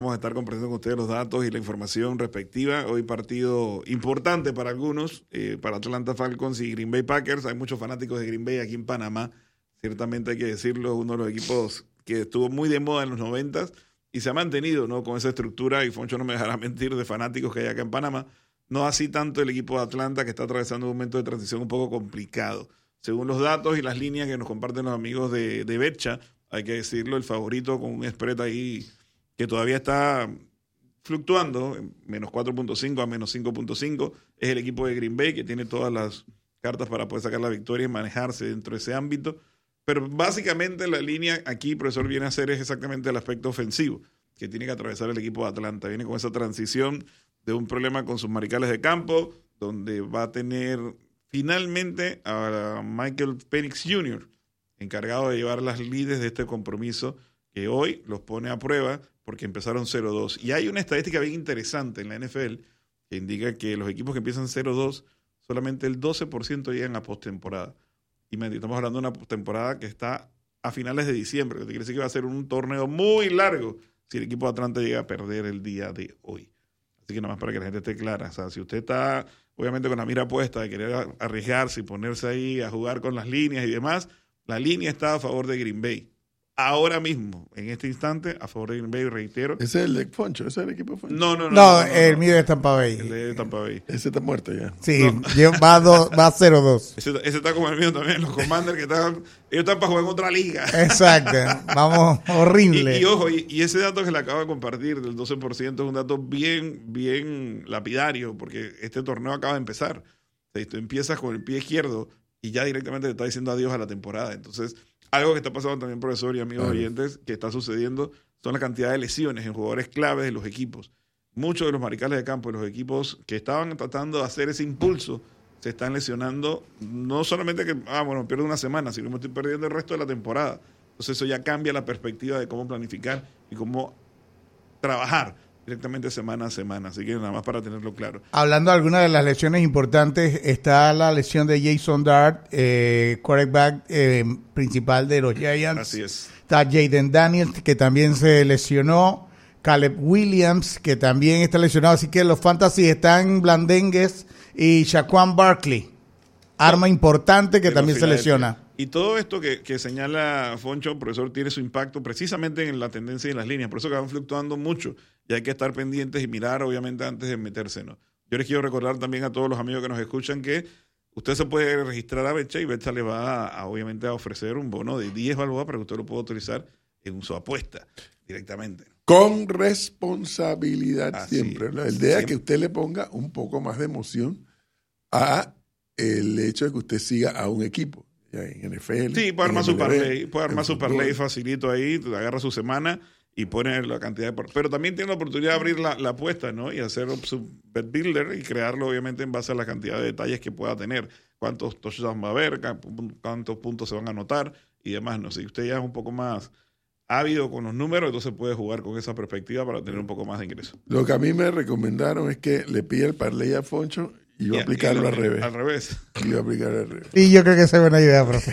vamos a estar compartiendo con ustedes los datos y la información respectiva. Hoy partido importante para algunos, para Atlanta Falcons y Green Bay Packers. Hay muchos fanáticos de Green Bay aquí en Panamá. Ciertamente hay que decirlo, uno de los equipos que estuvo muy de moda en los 90s y se ha mantenido, ¿no?, con esa estructura, y Foncho no me dejará mentir, de fanáticos que hay acá en Panamá. No así tanto el equipo de Atlanta, que está atravesando un momento de transición un poco complicado. Según los datos y las líneas que nos comparten los amigos de Betcha, hay que decirlo, el favorito con un spread ahí que todavía está fluctuando, menos 4.5 a menos 5.5, es el equipo de Green Bay, que tiene todas las cartas para poder sacar la victoria y manejarse dentro de ese ámbito. Pero básicamente la línea aquí, profesor, viene a ser es exactamente el aspecto ofensivo que tiene que atravesar el equipo de Atlanta. Viene con esa transición de un problema con sus mariscales de campo, donde va a tener finalmente a Michael Penix Jr., encargado de llevar las lides de este compromiso, que hoy los pone a prueba porque empezaron 0-2. Y hay una estadística bien interesante en la NFL que indica que los equipos que empiezan 0-2, solamente el 12% llegan a postemporada. Y estamos hablando de una temporada que está a finales de diciembre, que quiere decir que va a ser un torneo muy largo si el equipo de Atlanta llega a perder el día de hoy. Así que nada más para que la gente esté clara. O sea, si usted está obviamente con la mira puesta de querer arriesgarse y ponerse ahí a jugar con las líneas y demás, la línea está a favor de Green Bay. Ahora mismo, en este instante, a favor de Green Bay, reitero. ¿Ese es el de Foncho? ¿Ese es el equipo de Foncho? No, el mío es Tampa Bay. El de Tampa Bay. Ese está muerto ya. Sí, va 0-2. Ese está como el mío también, los Commanders que ellos están para jugar en otra liga. Exacto, vamos, horrible. Y ojo, y ese dato que le acabo de compartir del 12% es un dato bien lapidario, porque este torneo acaba de empezar. O sea, tú empiezas con el pie izquierdo y ya directamente le está diciendo adiós a la temporada. Entonces, algo que está pasando también, profesor y amigos oyentes, que está sucediendo, son la cantidad de lesiones en jugadores claves de los equipos. Muchos de los mariscales de campo de los equipos que estaban tratando de hacer ese impulso se están lesionando. No solamente que, pierdo una semana, sino que me estoy perdiendo el resto de la temporada. Entonces eso ya cambia la perspectiva de cómo planificar y cómo trabajar directamente semana a semana. Así que nada más para tenerlo claro. Hablando de algunas de las lesiones importantes, está la lesión de Jason Dart, quarterback principal de los Giants. Así es. Está Jaden Daniels, que también se lesionó. Caleb Williams, que también está lesionado. Así que los fantasy están Blandengues y Shaquan Barkley. Arma importante que también se lesiona. Y todo esto que señala Foncho, profesor, tiene su impacto precisamente en la tendencia y en las líneas. Por eso que van fluctuando mucho y hay que estar pendientes y mirar, obviamente, antes de meterse, ¿no? Yo les quiero recordar también a todos los amigos que nos escuchan que usted se puede registrar a Betcha y Betcha le va obviamente a ofrecer un bono de 10 balboas para que usted lo pueda utilizar en su apuesta directamente. Con responsabilidad. Así siempre. La idea es que usted le ponga un poco más de emoción a el hecho de que usted siga a un equipo. Ya en NFL. Sí, puede armar su parlay facilito ahí, agarra su semana y pone la cantidad de... Pero también tiene la oportunidad de abrir la apuesta, ¿no? Y hacer su bet builder y crearlo obviamente en base a la cantidad de detalles que pueda tener. Cuántos touchdowns va a haber, cuántos puntos se van a anotar y demás, ¿no? Si usted ya es un poco más ávido con los números, entonces puede jugar con esa perspectiva para tener un poco más de ingreso. Lo que a mí me recomendaron es que le pida el parlay a Foncho y yo aplicarlo al revés. Al revés. Y yo aplicarlo al revés. Y yo creo que esa es buena idea, profe.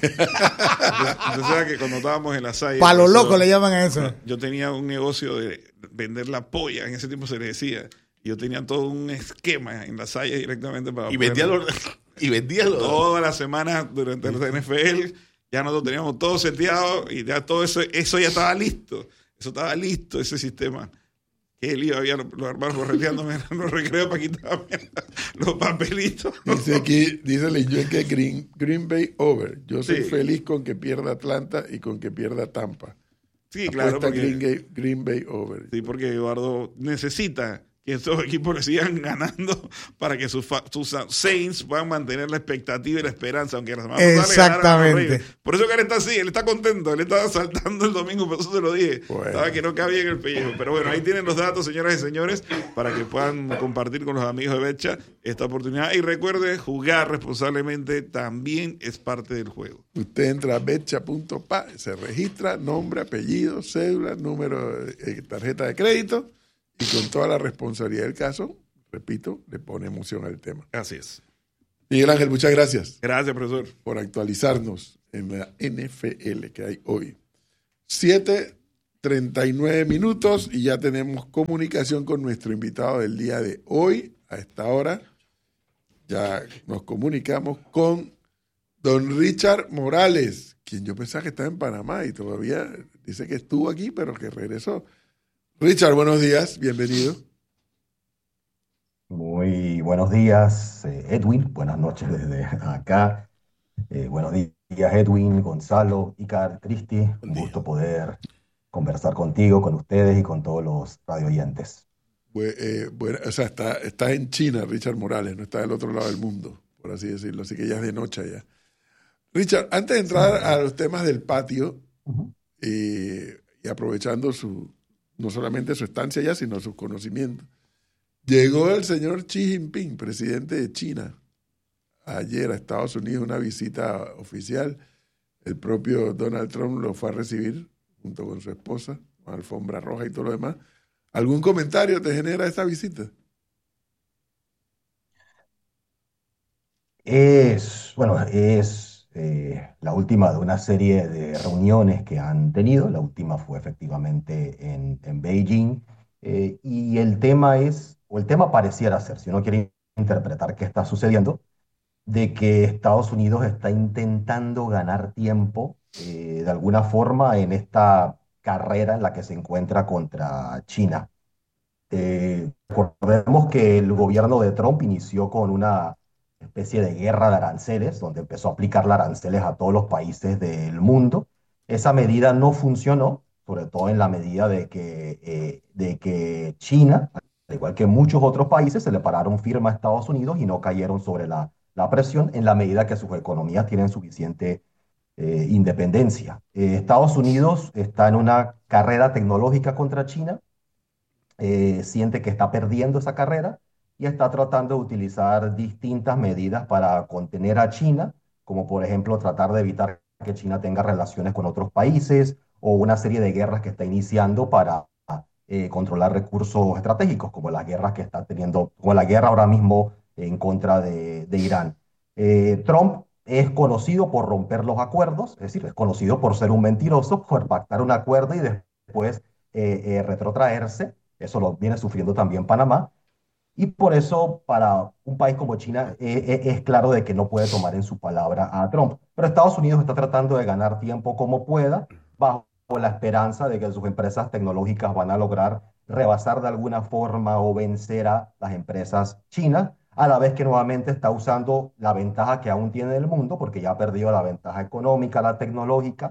Usted sabe que cuando estábamos en la SAI... Palo loco le llaman a eso. Yo tenía un negocio de vender la polla, en ese tiempo se le decía. Yo tenía todo un esquema en la SAI directamente para... Y vendía los... Todas las semanas durante el NFL, ya nosotros teníamos todo seteado y ya todo eso ya estaba listo. Eso estaba listo, ese sistema. Qué lío había los hermanos correteándome en los recreos para quitarme los papelitos. Dice aquí, dice Leyó que Green Bay over. Yo soy feliz con que pierda Atlanta y con que pierda Tampa. Sí, claro. Porque Green Bay over. Sí, porque Eduardo necesita que estos equipos le sigan ganando para que sus Saints puedan mantener la expectativa y la esperanza, aunque la semana pasada exactamente. Le ganaron. Por eso que él está así, él está contento, él está saltando el domingo, por eso se lo dije. Bueno. Estaba que no cabía en el pellejo. Pero bueno, ahí tienen los datos, señoras y señores, para que puedan compartir con los amigos de Betcha esta oportunidad. Y recuerde, jugar responsablemente también es parte del juego. Usted entra a betcha.pa, se registra, nombre, apellido, cédula, número de tarjeta de crédito. Y con toda la responsabilidad del caso, repito, le pone emoción al tema. Así es. Miguel Ángel, muchas gracias. Gracias, profesor. Por actualizarnos en la NFL que hay hoy. 7 39 minutos y ya tenemos comunicación con nuestro invitado del día de hoy. A esta hora ya nos comunicamos con don Richard Morales, quien yo pensaba que estaba en Panamá y todavía dice que estuvo aquí, pero que regresó. Richard, buenos días, bienvenido. Muy buenos días, Edwin. Buenas noches desde acá. Buenos días, Edwin, Gonzalo, Icar, Cristi. Un gusto poder conversar contigo, con ustedes y con todos los radioyentes. Bueno, o sea, está en China, Richard Morales, no está del otro lado del mundo, por así decirlo. Así que ya es de noche allá. Richard, antes de entrar a los temas del patio, y aprovechando no solamente su estancia allá, sino sus conocimientos, llegó el señor Xi Jinping, presidente de China, ayer a Estados Unidos, una visita oficial. El propio Donald Trump lo fue a recibir junto con su esposa, con alfombra roja y todo lo demás. ¿Algún comentario te genera esta visita? Es la última de una serie de reuniones que han tenido. La última fue efectivamente en Beijing. Y el tema pareciera ser, si uno quiere interpretar qué está sucediendo, de que Estados Unidos está intentando ganar tiempo de alguna forma en esta carrera en la que se encuentra contra China. Recordemos que el gobierno de Trump inició con una especie de guerra de aranceles, donde empezó a aplicar aranceles a todos los países del mundo. Esa medida no funcionó, sobre todo en la medida de que China, al igual que muchos otros países, se le pararon firma a Estados Unidos y no cayeron sobre la presión en la medida que sus economías tienen suficiente independencia. Estados Unidos está en una carrera tecnológica contra China, siente que está perdiendo esa carrera y está tratando de utilizar distintas medidas para contener a China, como por ejemplo tratar de evitar que China tenga relaciones con otros países o una serie de guerras que está iniciando para controlar recursos estratégicos, como las guerras que está teniendo, como la guerra ahora mismo en contra de Irán. Trump es conocido por romper los acuerdos, es decir, es conocido por ser un mentiroso, por pactar un acuerdo y después retrotraerse. Eso lo viene sufriendo también Panamá. Y por eso, para un país como China, es claro de que no puede tomar en su palabra a Trump. Pero Estados Unidos está tratando de ganar tiempo como pueda, bajo la esperanza de que sus empresas tecnológicas van a lograr rebasar de alguna forma o vencer a las empresas chinas, a la vez que nuevamente está usando la ventaja que aún tiene el mundo, porque ya ha perdido la ventaja económica, la tecnológica,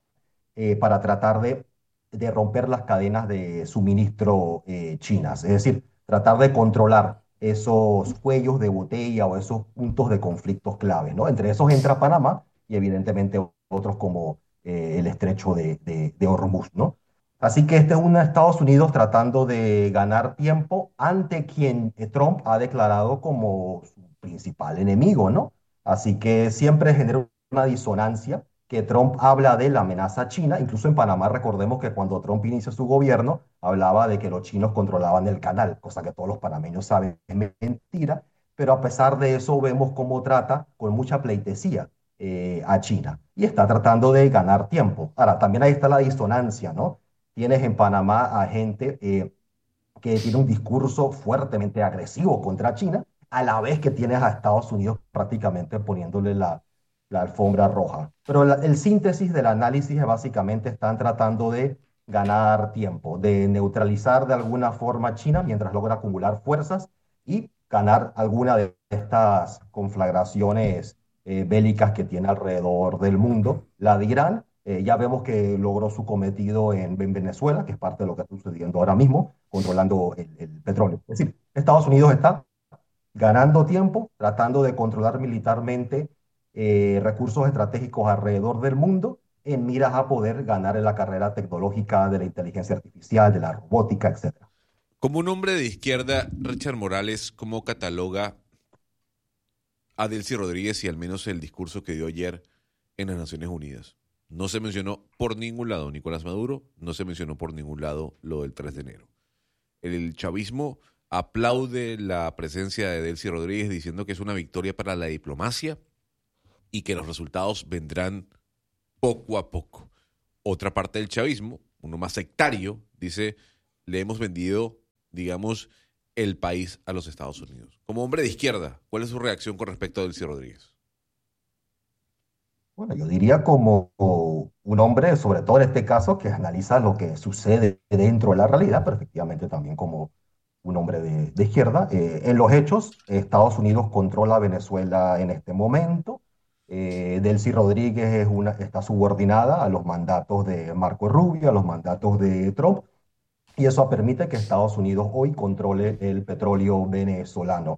para tratar de romper las cadenas de suministro chinas. Es decir, tratar de controlar esos cuellos de botella o esos puntos de conflictos clave, ¿no? Entre esos entra Panamá y evidentemente otros como el estrecho de Hormuz, ¿no? Así que este es un Estados Unidos tratando de ganar tiempo ante quien Trump ha declarado como su principal enemigo, ¿no? Así que siempre genera una disonancia que Trump habla de la amenaza china. Incluso en Panamá recordemos que cuando Trump inició su gobierno hablaba de que los chinos controlaban el canal, cosa que todos los panameños saben es mentira, pero a pesar de eso vemos cómo trata con mucha pleitesía a China y está tratando de ganar tiempo. Ahora, también ahí está la disonancia, ¿no? Tienes en Panamá a gente que tiene un discurso fuertemente agresivo contra China, a la vez que tienes a Estados Unidos prácticamente poniéndole la alfombra roja. Pero el síntesis del análisis es básicamente están tratando de ganar tiempo, de neutralizar de alguna forma a China mientras logra acumular fuerzas y ganar alguna de estas conflagraciones bélicas que tiene alrededor del mundo. La de Irán, ya vemos que logró su cometido en Venezuela, que es parte de lo que está sucediendo ahora mismo, controlando el petróleo. Es decir, Estados Unidos está ganando tiempo, tratando de controlar militarmente recursos estratégicos alrededor del mundo en miras a poder ganar en la carrera tecnológica de la inteligencia artificial, de la robótica, etc. Como un hombre de izquierda, Richard Morales, ¿cómo cataloga a Delcy Rodríguez y al menos el discurso que dio ayer en las Naciones Unidas? No se mencionó por ningún lado Nicolás Maduro, no se mencionó por ningún lado lo del 3 de enero. El chavismo aplaude la presencia de Delcy Rodríguez diciendo que es una victoria para la diplomacia y que los resultados vendrán poco a poco. Otra parte del chavismo uno más sectario, dice, le hemos vendido, digamos, el país a los Estados Unidos. Como hombre de izquierda, ¿cuál es su reacción con respecto a Delcy Rodríguez? Bueno, yo diría como un hombre, sobre todo en este caso, que analiza lo que sucede dentro de la realidad, pero efectivamente también como un hombre de izquierda. En los hechos, Estados Unidos controla Venezuela en este momento. Delcy Rodríguez está subordinada a los mandatos de Marco Rubio, a los mandatos de Trump, y eso permite que Estados Unidos hoy controle el petróleo venezolano.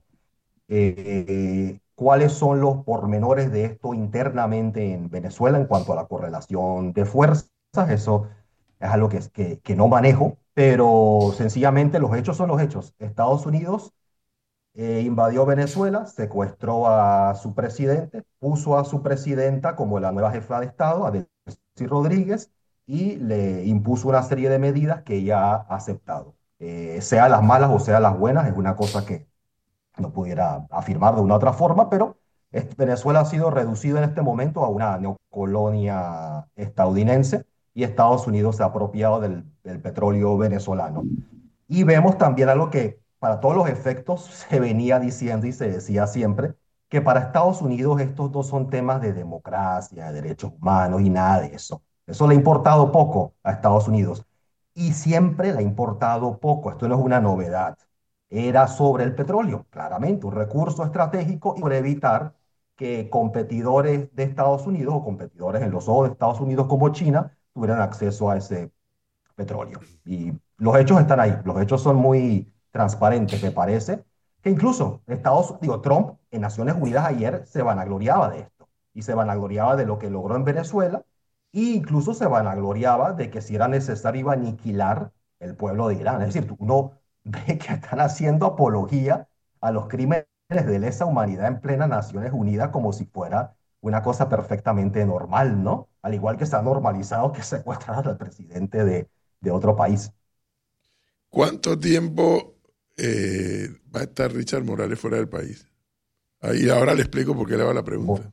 ¿Cuáles son los pormenores de esto internamente en Venezuela en cuanto a la correlación de fuerzas? Eso es algo que no manejo, pero sencillamente los hechos son los hechos. Estados Unidos invadió Venezuela, secuestró a su presidente, puso a su presidenta como la nueva jefa de Estado, a Delcy Rodríguez, y le impuso una serie de medidas que ella ha aceptado. Sea las malas o sea las buenas, es una cosa que no pudiera afirmar de una otra forma, pero Venezuela ha sido reducido en este momento a una neocolonia estadounidense y Estados Unidos se ha apropiado del petróleo venezolano. Y vemos también algo que para todos los efectos se venía diciendo y se decía siempre, que para Estados Unidos estos no son temas de democracia, de derechos humanos y nada de eso. Eso le ha importado poco a Estados Unidos y siempre le ha importado poco. Esto no es una novedad. Era sobre el petróleo, claramente, un recurso estratégico y por evitar que competidores de Estados Unidos o competidores en los ojos de Estados Unidos como China tuvieran acceso a ese petróleo. Y los hechos están ahí, los hechos son muy transparentes, me parece, que incluso Trump en Naciones Unidas ayer se vanagloriaba de esto, y se vanagloriaba de lo que logró en Venezuela, e incluso se vanagloriaba de que si era necesario iba a aniquilar el pueblo de Irán. Es decir, uno ve que están haciendo apología a los crímenes de lesa humanidad en plena Naciones Unidas como si fuera una cosa perfectamente normal, ¿no? Al igual que se ha normalizado que secuestraran al presidente de otro país. ¿Cuánto tiempo va a estar Richard Morales fuera del país? Ahí ahora le explico por qué le hago la pregunta.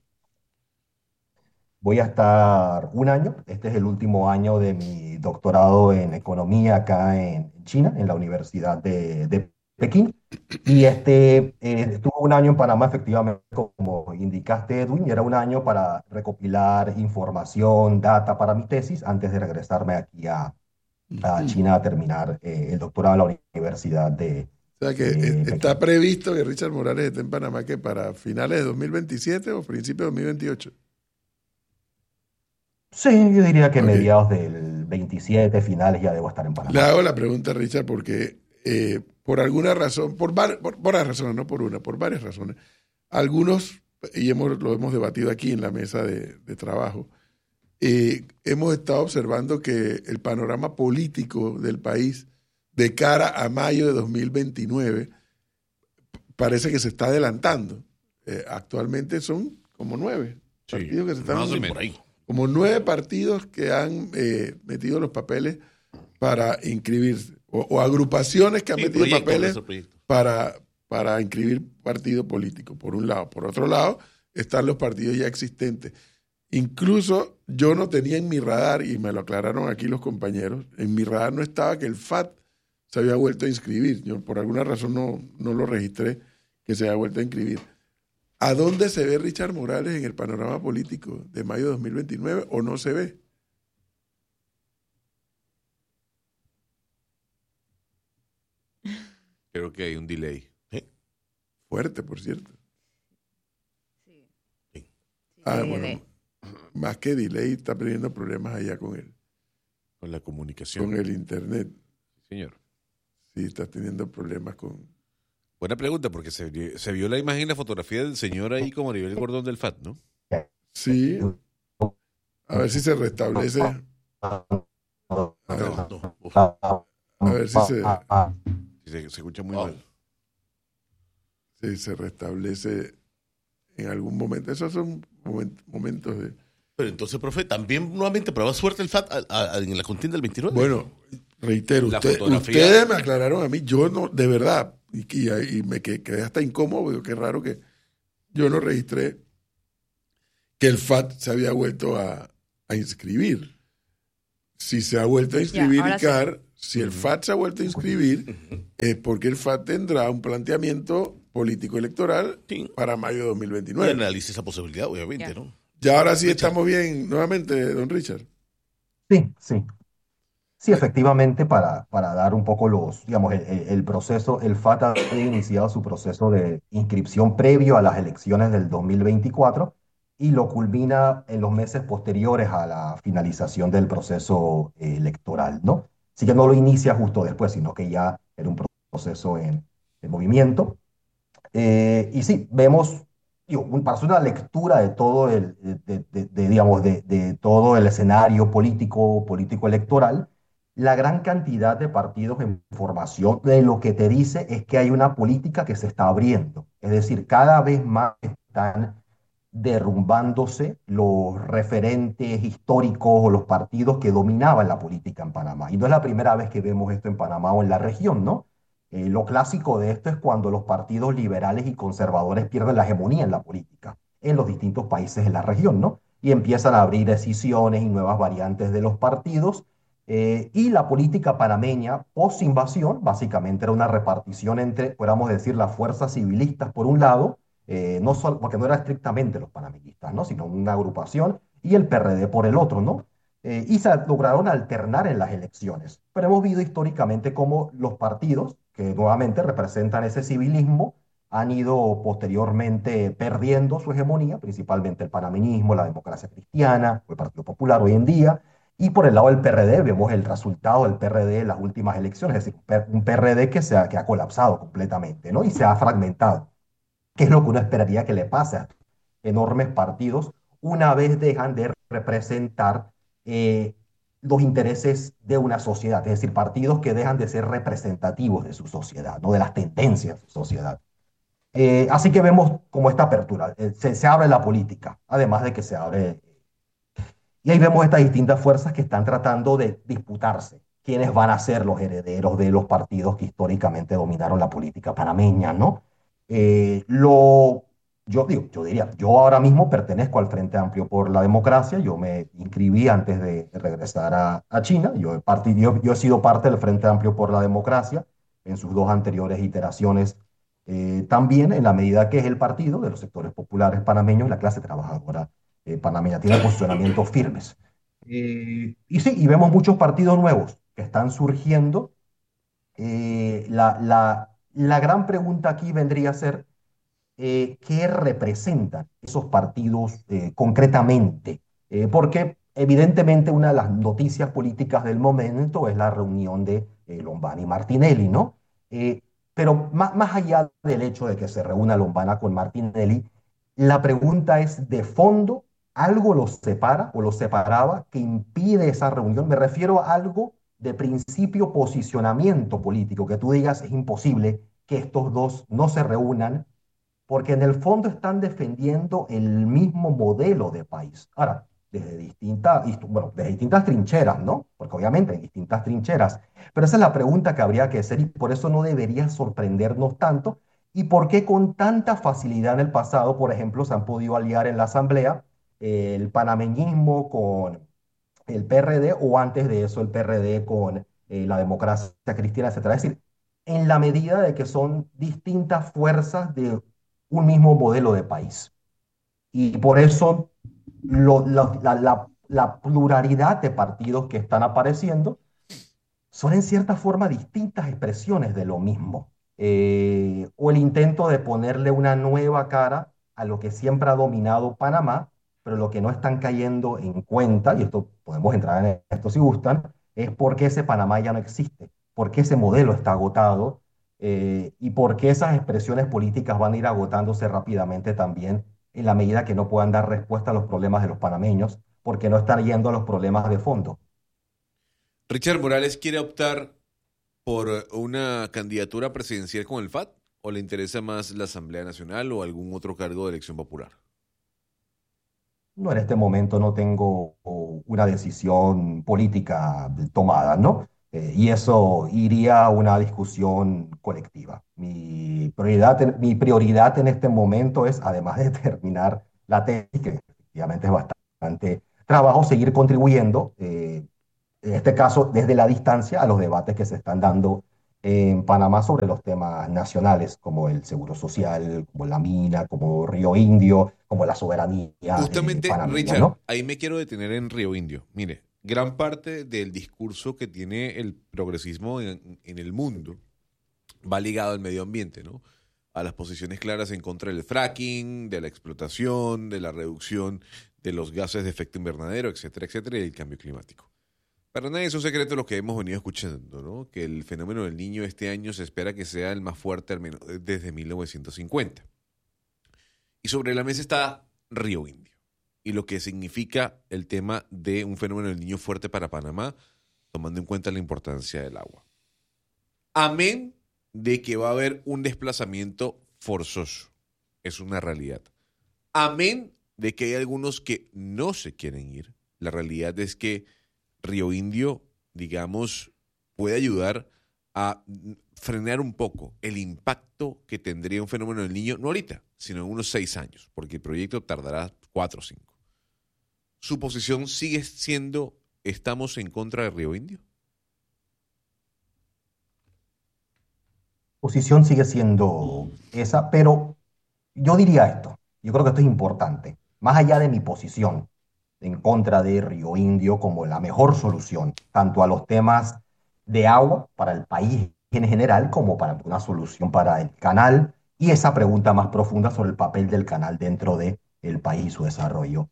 Voy a estar un año. Este es el último año de mi doctorado en economía acá en China, en la Universidad de Pekín. Y estuve un año en Panamá, efectivamente, como indicaste, Edwin, y era un año para recopilar información, data para mi tesis, antes de regresarme aquí a China a terminar el doctorado en la Universidad de O sea que está previsto que Richard Morales esté en Panamá que para finales de 2027 o principios de 2028. Sí, yo diría que mediados del 27, finales, ya debo estar en Panamá. Le hago la pregunta, Richard, porque por alguna razón, por varias razones, no por una, por varias razones, algunos, y lo hemos debatido aquí en la mesa de trabajo, hemos estado observando que el panorama político del país de cara a mayo de 2029 parece que se está adelantando. Actualmente son como 9 partidos que se están por ahí. Como 9 partidos que han metido los papeles para inscribirse, o agrupaciones que han metido papeles para inscribir partido político, por un lado. Por otro lado, están los partidos ya existentes. Incluso yo no tenía en mi radar, y me lo aclararon aquí los compañeros, en mi radar no estaba que el FAT se había vuelto a inscribir. Yo por alguna razón no lo registré que se había vuelto a inscribir. ¿A dónde se ve Richard Morales en el panorama político de mayo de 2029 o no se ve? Creo que hay un delay. Fuerte, por cierto. Sí. Bueno, más que delay, está teniendo problemas allá con la comunicación. Con el internet. Señor. Sí, está teniendo problemas con... Buena pregunta, porque se vio la imagen, la fotografía del señor ahí como a nivel gordón del FAT, ¿no? Sí. A ver si se restablece. A ver si se escucha muy mal. Si se restablece en algún momento. Esos son momentos de... Pero entonces, profe, también nuevamente prueba suerte el FAT en la contienda del 29. Bueno, reitero, ustedes me aclararon a mí, yo no, de verdad, y me quedé hasta incómodo, digo, qué raro que yo no registré que el FAT se había vuelto a inscribir. si se ha vuelto a inscribir, ahora sí. Icar, si el FAT se ha vuelto a inscribir, es porque el FAT tendrá un planteamiento político electoral Sí. para mayo de Y 2029. analice esa posibilidad, obviamente, Ya. ¿no? Ya ahora sí Richard. estamos bien nuevamente, don Richard. Sí, sí. Sí, efectivamente, para dar un poco digamos, el proceso, el FAT había iniciado su proceso de inscripción previo a las elecciones del 2024 y lo culmina en los meses posteriores a la finalización del proceso electoral, ¿no? Así que no lo inicia justo después, sino que ya era un proceso en movimiento. Y sí, vemos, digo, para hacer una lectura de todo digamos, de todo el escenario político electoral, la gran cantidad de partidos en formación de lo que te dice es que hay una política que se está abriendo. Es decir, cada vez más están derrumbándose los referentes históricos o los partidos que dominaban la política en Panamá. Y no es la primera vez que vemos esto en Panamá o en la región, ¿no? Lo clásico de esto es cuando los partidos liberales y conservadores pierden la hegemonía en la política en los distintos países de la región, ¿no? Y empiezan a abrir decisiones y nuevas variantes de los partidos. Y la política panameña post-invasión básicamente era una repartición entre, podríamos decir, las fuerzas civilistas por un lado, no solo, porque no era estrictamente los panameñistas, ¿no? Sino una agrupación, y el PRD por el otro, ¿no? Y se lograron alternar en las elecciones. Pero hemos visto históricamente cómo los partidos, que nuevamente representan ese civilismo, han ido posteriormente perdiendo su hegemonía, principalmente el panameñismo, la democracia cristiana, o el Partido Popular hoy en día. Y por el lado del PRD, vemos el resultado del PRD en las últimas elecciones, es decir, un PRD que ha colapsado completamente, ¿no? Y se ha fragmentado. ¿Qué es lo que uno esperaría que le pase a enormes partidos una vez dejan de representar eh, los intereses de una sociedad? Es decir, partidos que dejan de ser representativos de su sociedad, no de las tendencias de su sociedad. Así que vemos como esta apertura, se abre la política, además de que se abre, y ahí vemos estas distintas fuerzas que están tratando de disputarse quiénes van a ser los herederos de los partidos que históricamente dominaron la política panameña, ¿no? Eh, lo, yo diría, yo ahora mismo pertenezco al Frente Amplio por la Democracia, yo me inscribí antes de regresar a China, yo he sido parte del Frente Amplio por la Democracia en sus dos anteriores iteraciones, también en la medida que es el partido de los sectores populares panameños y la clase trabajadora panameña, tiene posicionamientos firmes. Y sí, y vemos muchos partidos nuevos que están surgiendo. La gran pregunta aquí vendría a ser, ¿qué representan esos partidos concretamente? Porque evidentemente una de las noticias políticas del momento es la reunión de Lombana y Martinelli, ¿no? Pero más allá del hecho de que se reúna Lombana con Martinelli, la pregunta es de fondo, ¿algo los separa o los separaba que impide esa reunión? Me refiero a algo de principio posicionamiento político, que tú digas es imposible que estos dos no se reúnan porque en el fondo están defendiendo el mismo modelo de país. Ahora, desde distintas trincheras, ¿no? Porque obviamente hay distintas trincheras, pero esa es la pregunta que habría que hacer y por eso no debería sorprendernos tanto. ¿Y por qué con tanta facilidad en el pasado, por ejemplo, se han podido aliar en la Asamblea el panameñismo con el PRD o antes de eso el PRD con la democracia cristiana, etcétera? Es decir, en la medida de que son distintas fuerzas de un mismo modelo de país. Y por eso la pluralidad de partidos que están apareciendo son en cierta forma distintas expresiones de lo mismo. O el intento de ponerle una nueva cara a lo que siempre ha dominado Panamá, pero lo que no están cayendo en cuenta, y esto podemos entrar en esto si gustan, es por qué ese Panamá ya no existe, por qué ese modelo está agotado y por qué esas expresiones políticas van a ir agotándose rápidamente también en la medida que no puedan dar respuesta a los problemas de los panameños, porque no están yendo a los problemas de fondo. ¿Richard Morales quiere optar por una candidatura presidencial con el FAT o le interesa más la Asamblea Nacional o algún otro cargo de elección popular? No, en este momento no tengo una decisión política tomada, ¿no? Y eso iría a una discusión colectiva. Mi prioridad en este momento es, además de terminar la tesis, que efectivamente es bastante trabajo, seguir contribuyendo en este caso, desde la distancia a los debates que se están dando en Panamá sobre los temas nacionales, como el seguro social, como la mina, como Río Indio, como la soberanía Justamente, panameña, Richard, ¿no? ahí me quiero detener en Río Indio. Mire, gran parte del discurso que tiene el progresismo en el mundo va ligado al medio ambiente, ¿no? A las posiciones claras en contra del fracking, de la explotación, de la reducción de los gases de efecto invernadero, etcétera, y del cambio climático. Para nadie es un secreto lo que hemos venido escuchando, ¿no? Que el fenómeno del Niño este año se espera que sea el más fuerte al menos desde 1950. Y sobre la mesa está Río Indio y lo que significa el tema de un fenómeno del Niño fuerte para Panamá, tomando en cuenta la importancia del agua. Amén de que va a haber un desplazamiento forzoso. Es una realidad. Amén de que hay algunos que no se quieren ir. La realidad es que Río Indio, digamos, puede ayudar a frenar un poco el impacto que tendría un fenómeno del Niño, no ahorita, sino en unos 6 años, porque el proyecto tardará 4 o 5. ¿Su posición sigue siendo estamos en contra de Río Indio? Posición sigue siendo esa, pero yo diría esto, yo creo que esto es importante, más allá de mi posición en contra de Río Indio como la mejor solución, tanto a los temas de agua para el país en general como para una solución para el canal y esa pregunta más profunda sobre el papel del canal dentro del país y su desarrollo.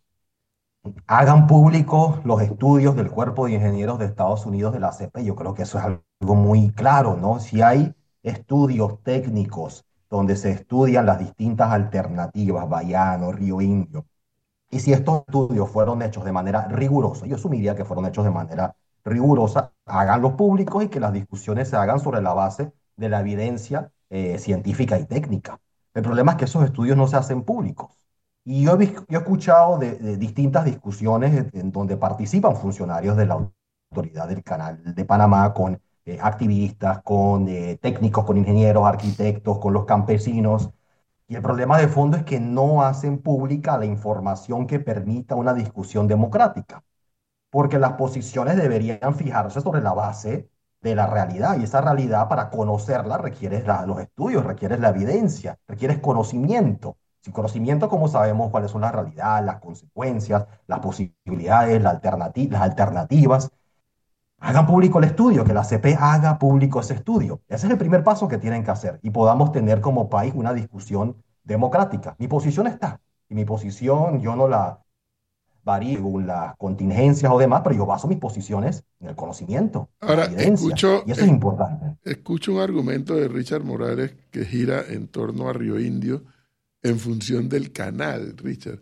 Hagan públicos los estudios del Cuerpo de Ingenieros de Estados Unidos de la CP. Yo creo que eso es algo muy claro, ¿no? Si hay estudios técnicos donde se estudian las distintas alternativas, Bayano, Río Indio, y si estos estudios fueron hechos de manera rigurosa, yo asumiría que fueron hechos de manera rigurosa, háganlos públicos y que las discusiones se hagan sobre la base de la evidencia científica y técnica. El problema es que esos estudios no se hacen públicos. Y yo he escuchado de distintas discusiones en donde participan funcionarios de la autoridad del Canal de Panamá con activistas, con técnicos, con ingenieros, arquitectos, con los campesinos. Y el problema de fondo es que no hacen pública la información que permita una discusión democrática, porque las posiciones deberían fijarse sobre la base de la realidad, y esa realidad para conocerla requiere los estudios, requiere la evidencia, requiere conocimiento. Sin conocimiento, ¿cómo sabemos cuáles son las realidades, las consecuencias, las posibilidades, las alternativas? Hagan público el estudio, que la CP haga público ese estudio. Ese es el primer paso que tienen que hacer y podamos tener como país una discusión democrática. Mi posición está, y mi posición yo no la varío según las contingencias o demás, pero yo baso mis posiciones en el conocimiento, en la Ahora, evidencia, y eso es importante. escucho un argumento de Richard Morales que gira en torno a Río Indio en función del canal, Richard.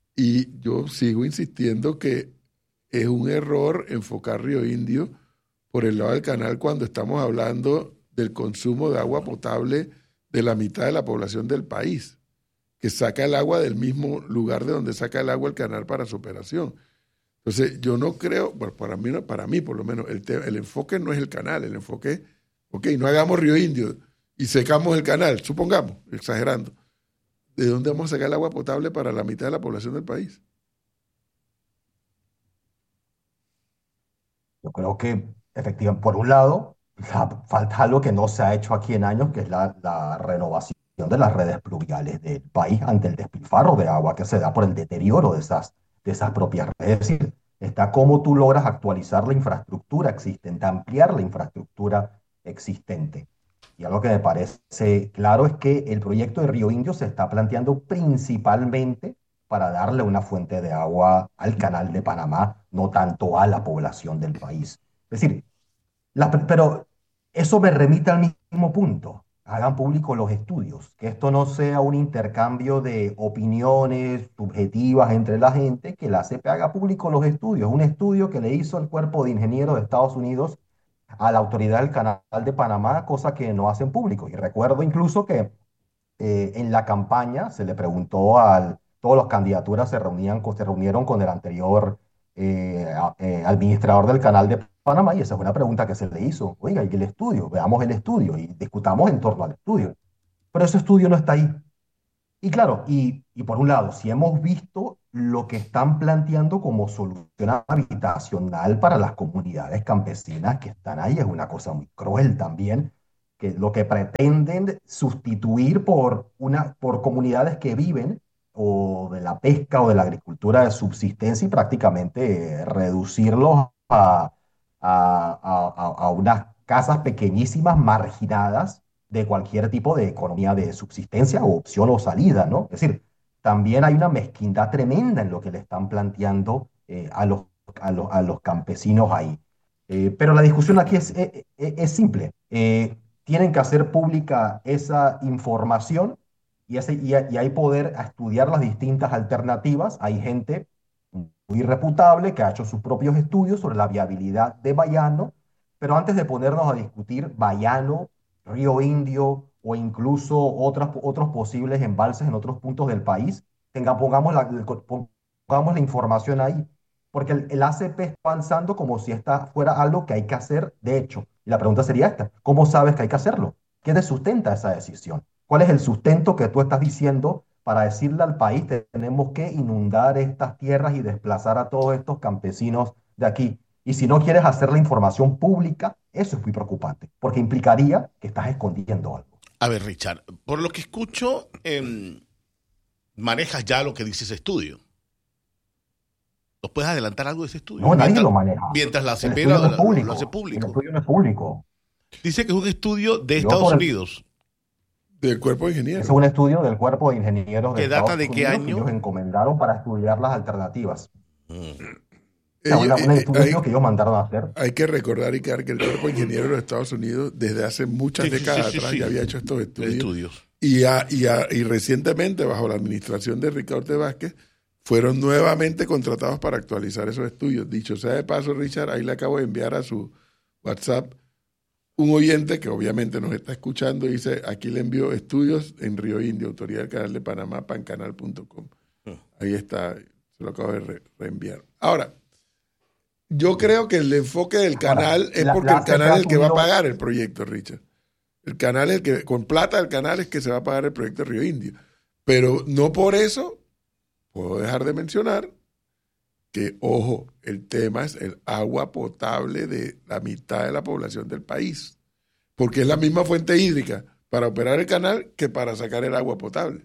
Y yo sigo insistiendo que es un error enfocar Río Indio por el lado del canal cuando estamos hablando del consumo de agua potable de la mitad de la población del país, que saca el agua del mismo lugar de donde saca el agua el canal para su operación. Entonces, yo no creo, bueno, para mí por lo menos, el enfoque no es el canal, el enfoque es, ok, no hagamos Río Indio y secamos el canal, supongamos, exagerando. ¿De dónde vamos a sacar el agua potable para la mitad de la población del país? Yo creo que, efectivamente, por un lado, falta algo que no se ha hecho aquí en años, que es la renovación de las redes pluviales del país ante el despilfarro de agua que se da por el deterioro de esas propias redes. Es decir, está cómo tú logras actualizar la infraestructura existente, ampliar la infraestructura existente. Y algo que me parece claro es que el proyecto de Río Indio se está planteando principalmente para darle una fuente de agua al canal de Panamá, no tanto a la población del país. Es decir, pero eso me remite al mismo punto. Hagan público los estudios, que esto no sea un intercambio de opiniones subjetivas entre la gente, que la CP haga público los estudios. Un estudio que le hizo el Cuerpo de Ingenieros de Estados Unidos a la autoridad del Canal de Panamá, cosa que no hacen público. Y recuerdo incluso que en la campaña se le preguntó todas las candidaturas se reunieron con el anterior administrador del Canal de Panamá, y esa es una pregunta que se le hizo. Oiga, ¿y el estudio? Veamos el estudio y discutamos en torno al estudio. Pero ese estudio no está ahí. Y claro, y por un lado, si hemos visto lo que están planteando como solución habitacional para las comunidades campesinas que están ahí, es una cosa muy cruel también, que lo que pretenden sustituir por comunidades que viven o de la pesca o de la agricultura de subsistencia y prácticamente reducirlos a unas casas pequeñísimas marginadas de cualquier tipo de economía de subsistencia o opción o salida, ¿no? Es decir, también hay una mezquindad tremenda en lo que le están planteando a los campesinos ahí. Pero la discusión aquí es simple. Tienen que hacer pública esa información y hay poder a estudiar las distintas alternativas. Hay gente muy reputable que ha hecho sus propios estudios sobre la viabilidad de Bayano, pero antes de ponernos a discutir Bayano, Río Indio o incluso otros posibles embalses en otros puntos del país, pongamos la información ahí, porque el ACP está avanzando como si esta fuera algo que hay que hacer de hecho. Y la pregunta sería esta: ¿cómo sabes que hay que hacerlo? ¿Qué te sustenta esa decisión? ¿Cuál es el sustento que tú estás diciendo para decirle al país que tenemos que inundar estas tierras y desplazar a todos estos campesinos de aquí? Y si no quieres hacer la información pública, eso es muy preocupante, porque implicaría que estás escondiendo algo. A ver, Richard, por lo que escucho, manejas ya lo que dice ese estudio. ¿Nos puedes adelantar algo de ese estudio? No, nadie lo maneja. Mientras la El ACP estudio no es lo público. hace El público. estudio no es público. Dice que es un estudio de Yo Estados por el- Unidos. Del cuerpo de Ese ingenieros. es un estudio del Cuerpo de Ingenieros de ¿Que data Estados de qué Unidos año? que ellos encomendaron para estudiar las alternativas. Mm. O sea, un estudio que ellos mandaron a hacer. Hay que recordar, Icar, que el cuerpo de ingenieros de los Estados Unidos desde hace muchas Sí, sí, décadas sí, atrás sí. ya había hecho estos De estudios. estudios. Y recientemente, bajo la administración de Ricardo Ortega Vázquez, fueron nuevamente contratados para actualizar esos estudios. Dicho sea de paso, Richard, ahí le acabo de enviar a su WhatsApp un oyente que obviamente nos está escuchando y dice: aquí le envío estudios en Río Indio, Autoridad del Canal de Panamá, pancanal.com. Ahí está, se lo acabo de reenviar. Ahora, yo creo que el enfoque del canal es porque el canal es el que va a pagar el proyecto, Richard. El canal es el que, con plata del canal es que se va a pagar el proyecto de Río Indio. Pero no por eso puedo dejar de mencionar que, ojo, el tema es el agua potable de la mitad de la población del país. Porque es la misma fuente hídrica para operar el canal que para sacar el agua potable.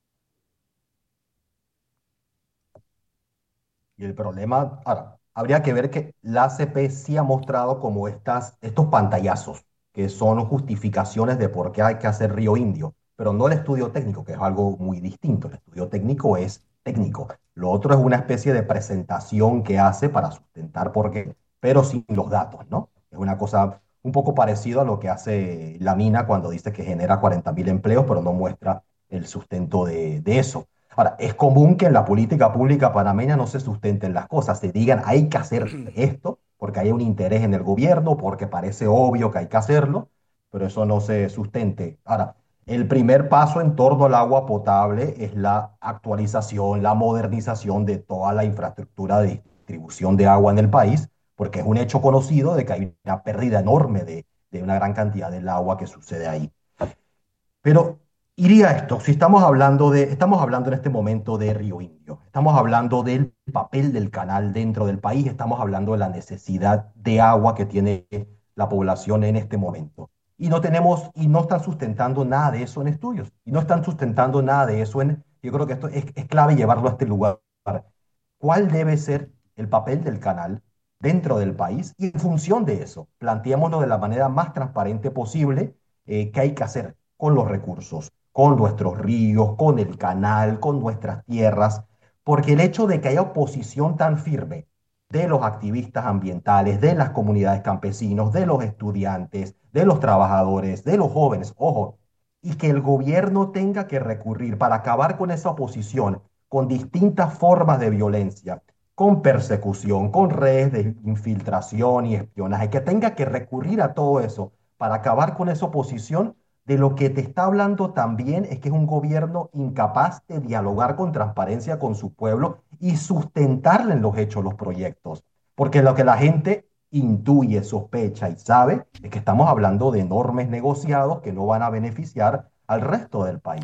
Y el problema, ahora, habría que ver que la ACP sí ha mostrado como estos pantallazos, que son justificaciones de por qué hay que hacer Río Indio, pero no el estudio técnico, que es algo muy distinto. El estudio técnico es técnico. Lo otro es una especie de presentación que hace para sustentar por qué, pero sin los datos, ¿no? Es una cosa un poco parecido a lo que hace la mina cuando dice que genera 40.000 empleos, pero no muestra el sustento de eso. Ahora, es común que en la política pública panameña no se sustenten las cosas, se digan hay que hacer esto porque hay un interés en el gobierno, porque parece obvio que hay que hacerlo, pero eso no se sustente. Ahora, el primer paso en torno al agua potable es la actualización, la modernización de toda la infraestructura de distribución de agua en el país, porque es un hecho conocido de que hay una pérdida enorme de una gran cantidad del agua que sucede ahí. Pero iría esto, si estamos hablando en este momento de Río Indio, estamos hablando del papel del canal dentro del país, estamos hablando de la necesidad de agua que tiene la población en este momento. Y no están sustentando nada de eso en estudios, y no están sustentando nada de eso yo creo que esto es clave llevarlo a este lugar. ¿Cuál debe ser el papel del canal dentro del país? Y en función de eso, planteémonos de la manera más transparente posible qué hay que hacer con los recursos, con nuestros ríos, con el canal, con nuestras tierras, porque el hecho de que haya oposición tan firme de los activistas ambientales, de las comunidades campesinos, de los estudiantes, de los trabajadores, de los jóvenes, ojo, y que el gobierno tenga que recurrir para acabar con esa oposición con distintas formas de violencia, con persecución, con redes de infiltración y espionaje, que tenga que recurrir a todo eso para acabar con esa oposición, de lo que te está hablando también es que es un gobierno incapaz de dialogar con transparencia con su pueblo y sustentarle en los hechos los proyectos. Porque lo que la gente intuye, sospecha y sabe es que estamos hablando de enormes negociados que no van a beneficiar al resto del país.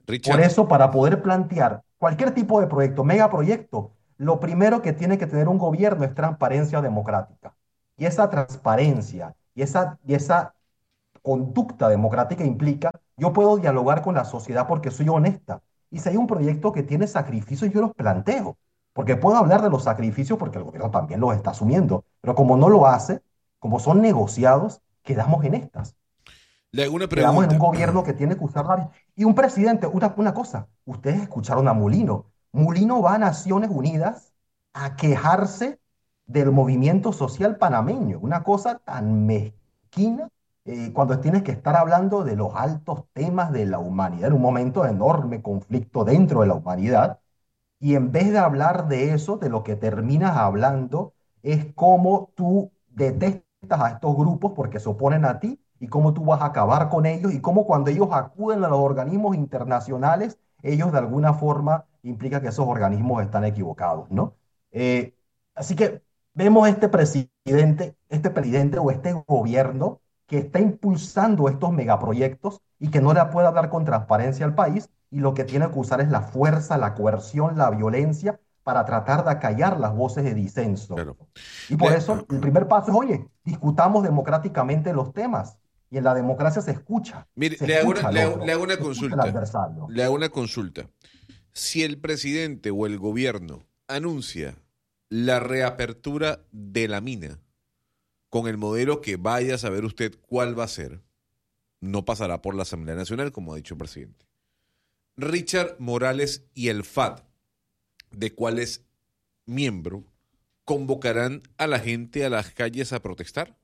Richard, Por eso, para poder plantear cualquier tipo de proyecto, megaproyecto, lo primero que tiene que tener un gobierno es transparencia democrática. Y esa transparencia y esa conducta democrática implica, yo puedo dialogar con la sociedad porque soy honesta. Y si hay un proyecto que tiene sacrificios, yo los planteo. Porque puedo hablar de los sacrificios porque el gobierno también los está asumiendo. Pero como no lo hace, como son negociados, quedamos en estas. le hago una Quedamos en un pregunta. gobierno que tiene que usar la... Y un presidente, una cosa, ustedes escucharon a Mulino. Mulino va a Naciones Unidas a quejarse del movimiento social panameño. Una cosa tan mezquina cuando tienes que estar hablando de los altos temas de la humanidad, en un momento de enorme conflicto dentro de la humanidad. Y en vez de hablar de eso, de lo que terminas hablando es cómo tú detestas a estos grupos porque se oponen a ti y cómo tú vas a acabar con ellos y cómo cuando ellos acuden a los organismos internacionales, ellos de alguna forma implica que esos organismos están equivocados, ¿no? Eh, Así que vemos este presidente o este gobierno que está impulsando estos megaproyectos y que no le puede hablar con transparencia al país y lo que tiene que usar es la fuerza, la coerción, la violencia para tratar de acallar las voces de disenso. Claro. Y por Le- eso el primer paso es, oye, discutamos democráticamente los temas. Y en la democracia se escucha. Mire, Se le hago escucha una, al le hago- otro, le hago una se escucha al consulta. adversario. Le hago una consulta. Si el presidente o el gobierno anuncia la reapertura de la mina con el modelo que vaya a saber usted cuál va a ser, no pasará por la Asamblea Nacional, como ha dicho el presidente. Richard Morales y el FAD, de cuáles miembro, convocarán a la gente a las calles a protestar.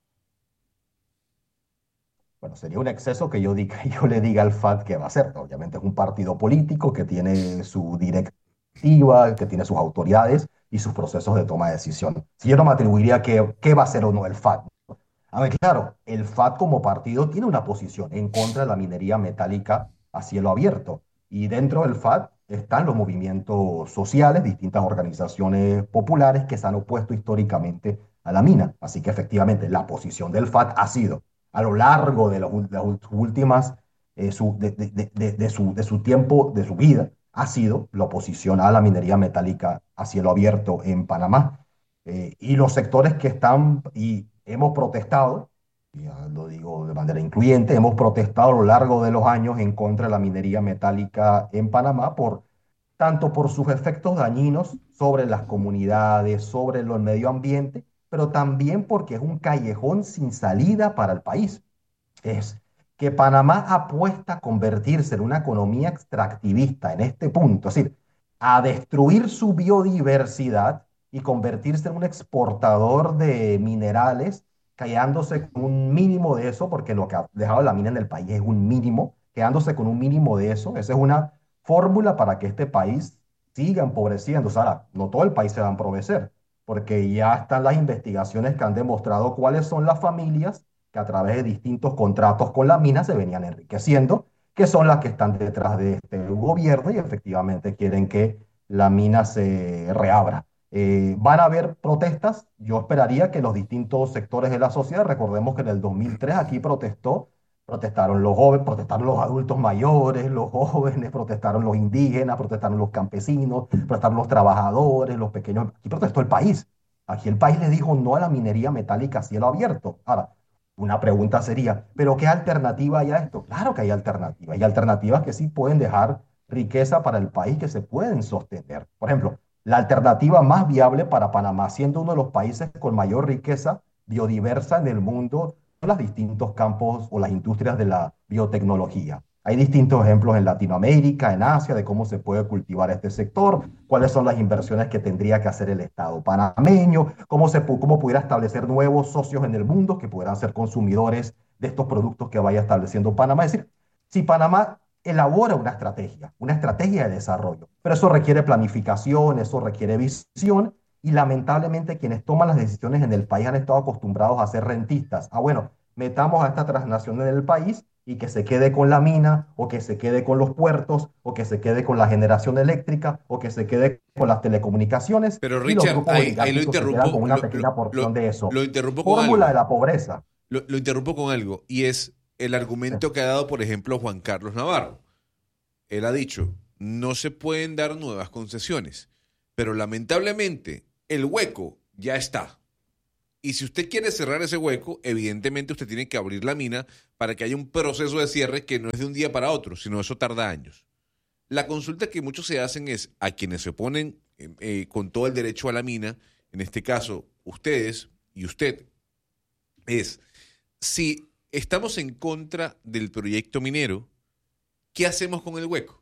Bueno, sería un exceso que yo le diga al FAT qué va a hacer. Obviamente es un partido político que tiene su directiva, que tiene sus autoridades y sus procesos de toma de decisión. Si yo no me atribuiría qué va a hacer o no el FAT. A ver, claro, el FAT como partido tiene una posición en contra de la minería metálica a cielo abierto. Y dentro del FAT están los movimientos sociales, distintas organizaciones populares que se han opuesto históricamente a la mina. Así que efectivamente la posición del FAT ha sido a lo largo de las últimas, de su tiempo, de su vida, ha sido la oposición a la minería metálica a cielo abierto en Panamá. Y los sectores que están y hemos protestado, ya lo digo de manera incluyente, hemos protestado a lo largo de los años en contra de la minería metálica en Panamá tanto por sus efectos dañinos sobre las comunidades, sobre el medio ambiente, pero también porque es un callejón sin salida para el país. Es que Panamá apuesta a convertirse en una economía extractivista en este punto, es decir, a destruir su biodiversidad y convertirse en un exportador de minerales, quedándose con un mínimo de eso, porque lo que ha dejado la mina en el país es un mínimo, quedándose con un mínimo de eso. Esa es una fórmula para que este país siga empobreciendo. O sea, no todo el país se va a empobrecer, porque ya están las investigaciones que han demostrado cuáles son las familias que a través de distintos contratos con la mina se venían enriqueciendo, que son las que están detrás de este gobierno y efectivamente quieren que la mina se reabra. Van a haber protestas. Yo esperaría que los distintos sectores de la sociedad, recordemos que en el 2003 aquí protestaron los jóvenes, protestaron los adultos mayores, los jóvenes, protestaron los indígenas, protestaron los campesinos, protestaron los trabajadores, los pequeños. Aquí protestó el país. Aquí el país le dijo no a la minería metálica a cielo abierto. Ahora, una pregunta sería, ¿pero qué alternativa hay a esto? Claro que hay alternativas. Hay alternativas que sí pueden dejar riqueza para el país, que se pueden sostener. Por ejemplo, la alternativa más viable para Panamá, siendo uno de los países con mayor riqueza biodiversa en el mundo, son los distintos campos o las industrias de la biotecnología. Hay distintos ejemplos en Latinoamérica, en Asia, de cómo se puede cultivar este sector, cuáles son las inversiones que tendría que hacer el Estado panameño, cómo pudiera establecer nuevos socios en el mundo que pudieran ser consumidores de estos productos que vaya estableciendo Panamá. Es decir, si Panamá elabora una estrategia de desarrollo, pero eso requiere planificación, eso requiere visión, y lamentablemente quienes toman las decisiones en el país han estado acostumbrados a ser rentistas. Bueno, metamos a esta transnacional en el país y que se quede con la mina, o que se quede con los puertos, o que se quede con la generación eléctrica, o que se quede con las telecomunicaciones. Pero Y los Richard, grupos ahí lo oligárquicos se quedan interrumpo, con una pequeña porción de eso. lo interrumpo con Fórmula de algo. la pobreza. Lo interrumpo con algo, y es el argumento que ha dado, por ejemplo, Juan Carlos Navarro. él ha dicho, no se pueden dar nuevas concesiones, pero lamentablemente el hueco ya está. Y si usted quiere cerrar ese hueco, evidentemente usted tiene que abrir la mina para que haya un proceso de cierre que no es de un día para otro, sino eso tarda años. La consulta que muchos se hacen es a quienes se oponen con todo el derecho a la mina, en este caso ustedes y usted, es si estamos en contra del proyecto minero, ¿qué hacemos con el hueco?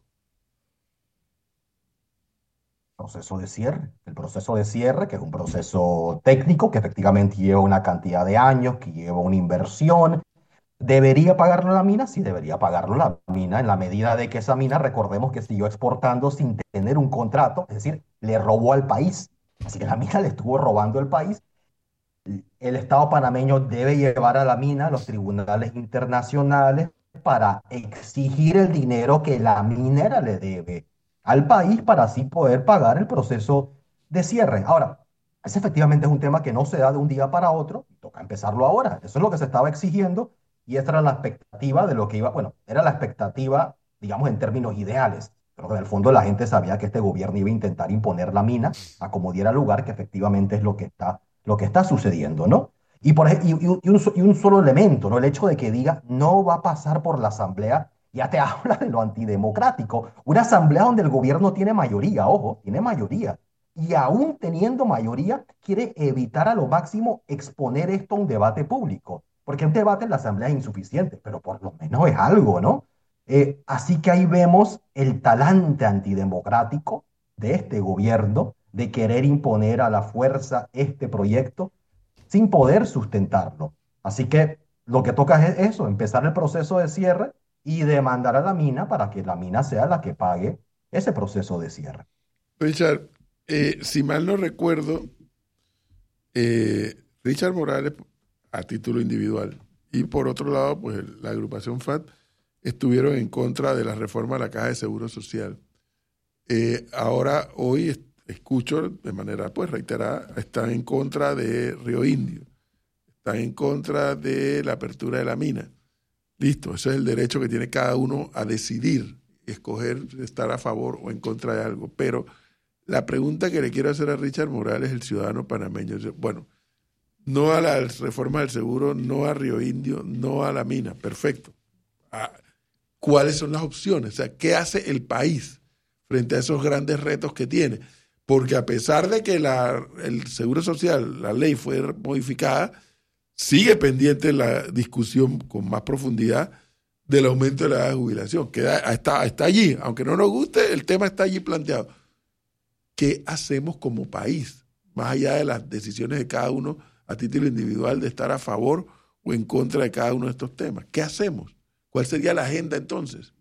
Proceso de cierre. El proceso de cierre, que es un proceso técnico que efectivamente lleva una cantidad de años, que lleva una inversión. ¿Debería pagarlo la mina? Sí, debería pagarlo la mina en la medida de que esa mina, recordemos que siguió exportando sin tener un contrato, es decir, le robó al país. Así que la mina le estuvo robando al país. El Estado panameño debe llevar a la mina a los tribunales internacionales para exigir el dinero que la minera le debe al país para así poder pagar el proceso de cierre. Ahora, ese efectivamente es un tema que no se da de un día para otro, toca empezarlo ahora. Eso es lo que se estaba exigiendo y esta era la expectativa de lo que iba, bueno, era la expectativa, digamos, en términos ideales. Pero en el fondo la gente sabía que este gobierno iba a intentar imponer la mina a como diera lugar, que efectivamente es lo que está sucediendo, ¿no? Y un solo elemento, ¿no? El hecho de que diga no va a pasar por la asamblea, ya te habla de lo antidemocrático. Una asamblea donde el gobierno tiene mayoría, ojo, tiene mayoría. Y aún teniendo mayoría, quiere evitar a lo máximo exponer esto a un debate público. Porque un debate en la asamblea es insuficiente, pero por lo menos es algo, ¿no? Así que ahí vemos el talante antidemocrático de este gobierno de querer imponer a la fuerza este proyecto sin poder sustentarlo. Así que lo que toca es eso, empezar el proceso de cierre y demandar a la mina para que la mina sea la que pague ese proceso de cierre. Richard, si mal no recuerdo, Richard Morales, a título individual, y por otro lado, pues la agrupación FAT, estuvieron en contra de la reforma a la Caja de Seguro Social. Ahora, hoy escucho de manera pues reiterada, están en contra de Río Indio, están en contra de la apertura de la mina. Listo, ese es el derecho que tiene cada uno a decidir, escoger estar a favor o en contra de algo. Pero la pregunta que le quiero hacer a Richard Morales, el ciudadano panameño, es, bueno, no a la reforma del seguro, no a Río Indio, no a la mina, perfecto. ¿Cuáles son las opciones? O sea, ¿qué hace el país frente a esos grandes retos que tiene? Porque a pesar de que el Seguro Social, la ley fue modificada, sigue pendiente la discusión con más profundidad del aumento de la edad de jubilación. Está allí, aunque no nos guste, el tema está allí planteado. ¿Qué hacemos como país? Más allá de las decisiones de cada uno a título individual de estar a favor o en contra de cada uno de estos temas. ¿Qué hacemos? ¿Cuál sería la agenda entonces?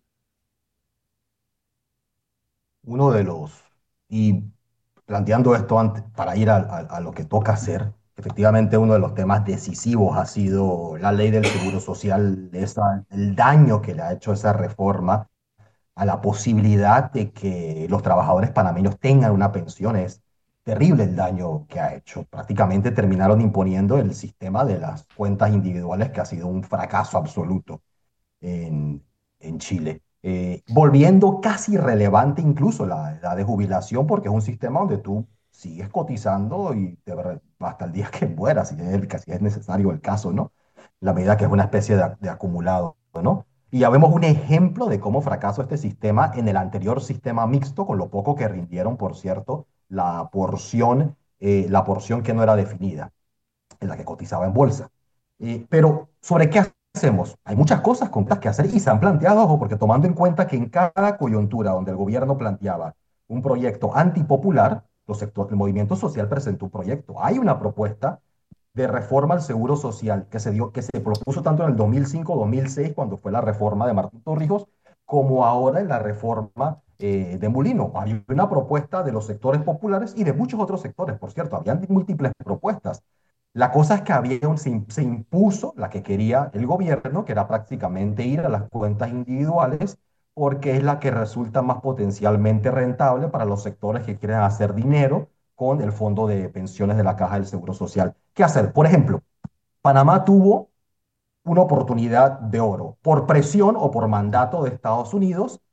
Uno de los, y planteando esto antes, para ir a lo que toca hacer, efectivamente uno de los temas decisivos ha sido la ley del Seguro Social, el daño que le ha hecho esa reforma a la posibilidad de que los trabajadores panameños tengan una pensión. Es terrible el daño que ha hecho. Prácticamente terminaron imponiendo el sistema de las cuentas individuales, que ha sido un fracaso absoluto en Chile. Volviendo casi irrelevante incluso la edad de jubilación, porque es un sistema donde tú sigues cotizando y hasta el día que mueras, si es necesario el caso, ¿no? La medida que es una especie de acumulado, ¿no? Y ya vemos un ejemplo de cómo fracasó este sistema en el anterior sistema mixto, con lo poco que rindieron, por cierto, la porción que no era definida, en la que cotizaba en bolsa. Pero, ¿sobre qué hacemos? Hay muchas cosas complejas que hacer y se han planteado, ojo, porque tomando en cuenta que en cada coyuntura donde el gobierno planteaba un proyecto antipopular, el movimiento social presentó un proyecto. Hay una propuesta de reforma al Seguro Social que se propuso tanto en el 2005-2006, cuando fue la reforma de Martín Torrijos, como ahora en la reforma de Mulino. Hay una propuesta de los sectores populares y de muchos otros sectores, por cierto, habían múltiples propuestas. La cosa es que se impuso la que quería el gobierno, que era prácticamente ir a las cuentas individuales, porque es la que resulta más potencialmente rentable para los sectores que quieren hacer dinero con el fondo de pensiones de la Caja del Seguro Social. ¿Qué hacer? Por ejemplo, Panamá tuvo una oportunidad de oro por presión o por mandato de Estados Unidos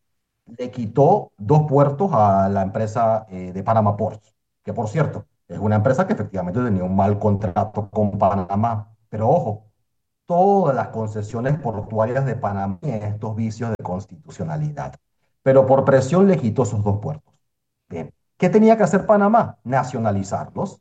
le quitó 2 puertos a la empresa de Panama Ports, que por cierto, es una empresa que efectivamente tenía un mal contrato con Panamá. Pero ojo, todas las concesiones portuarias de Panamá tienen estos vicios de constitucionalidad. Pero por presión le quitó esos 2 puertos. Bien. ¿Qué tenía que hacer Panamá? Nacionalizarlos.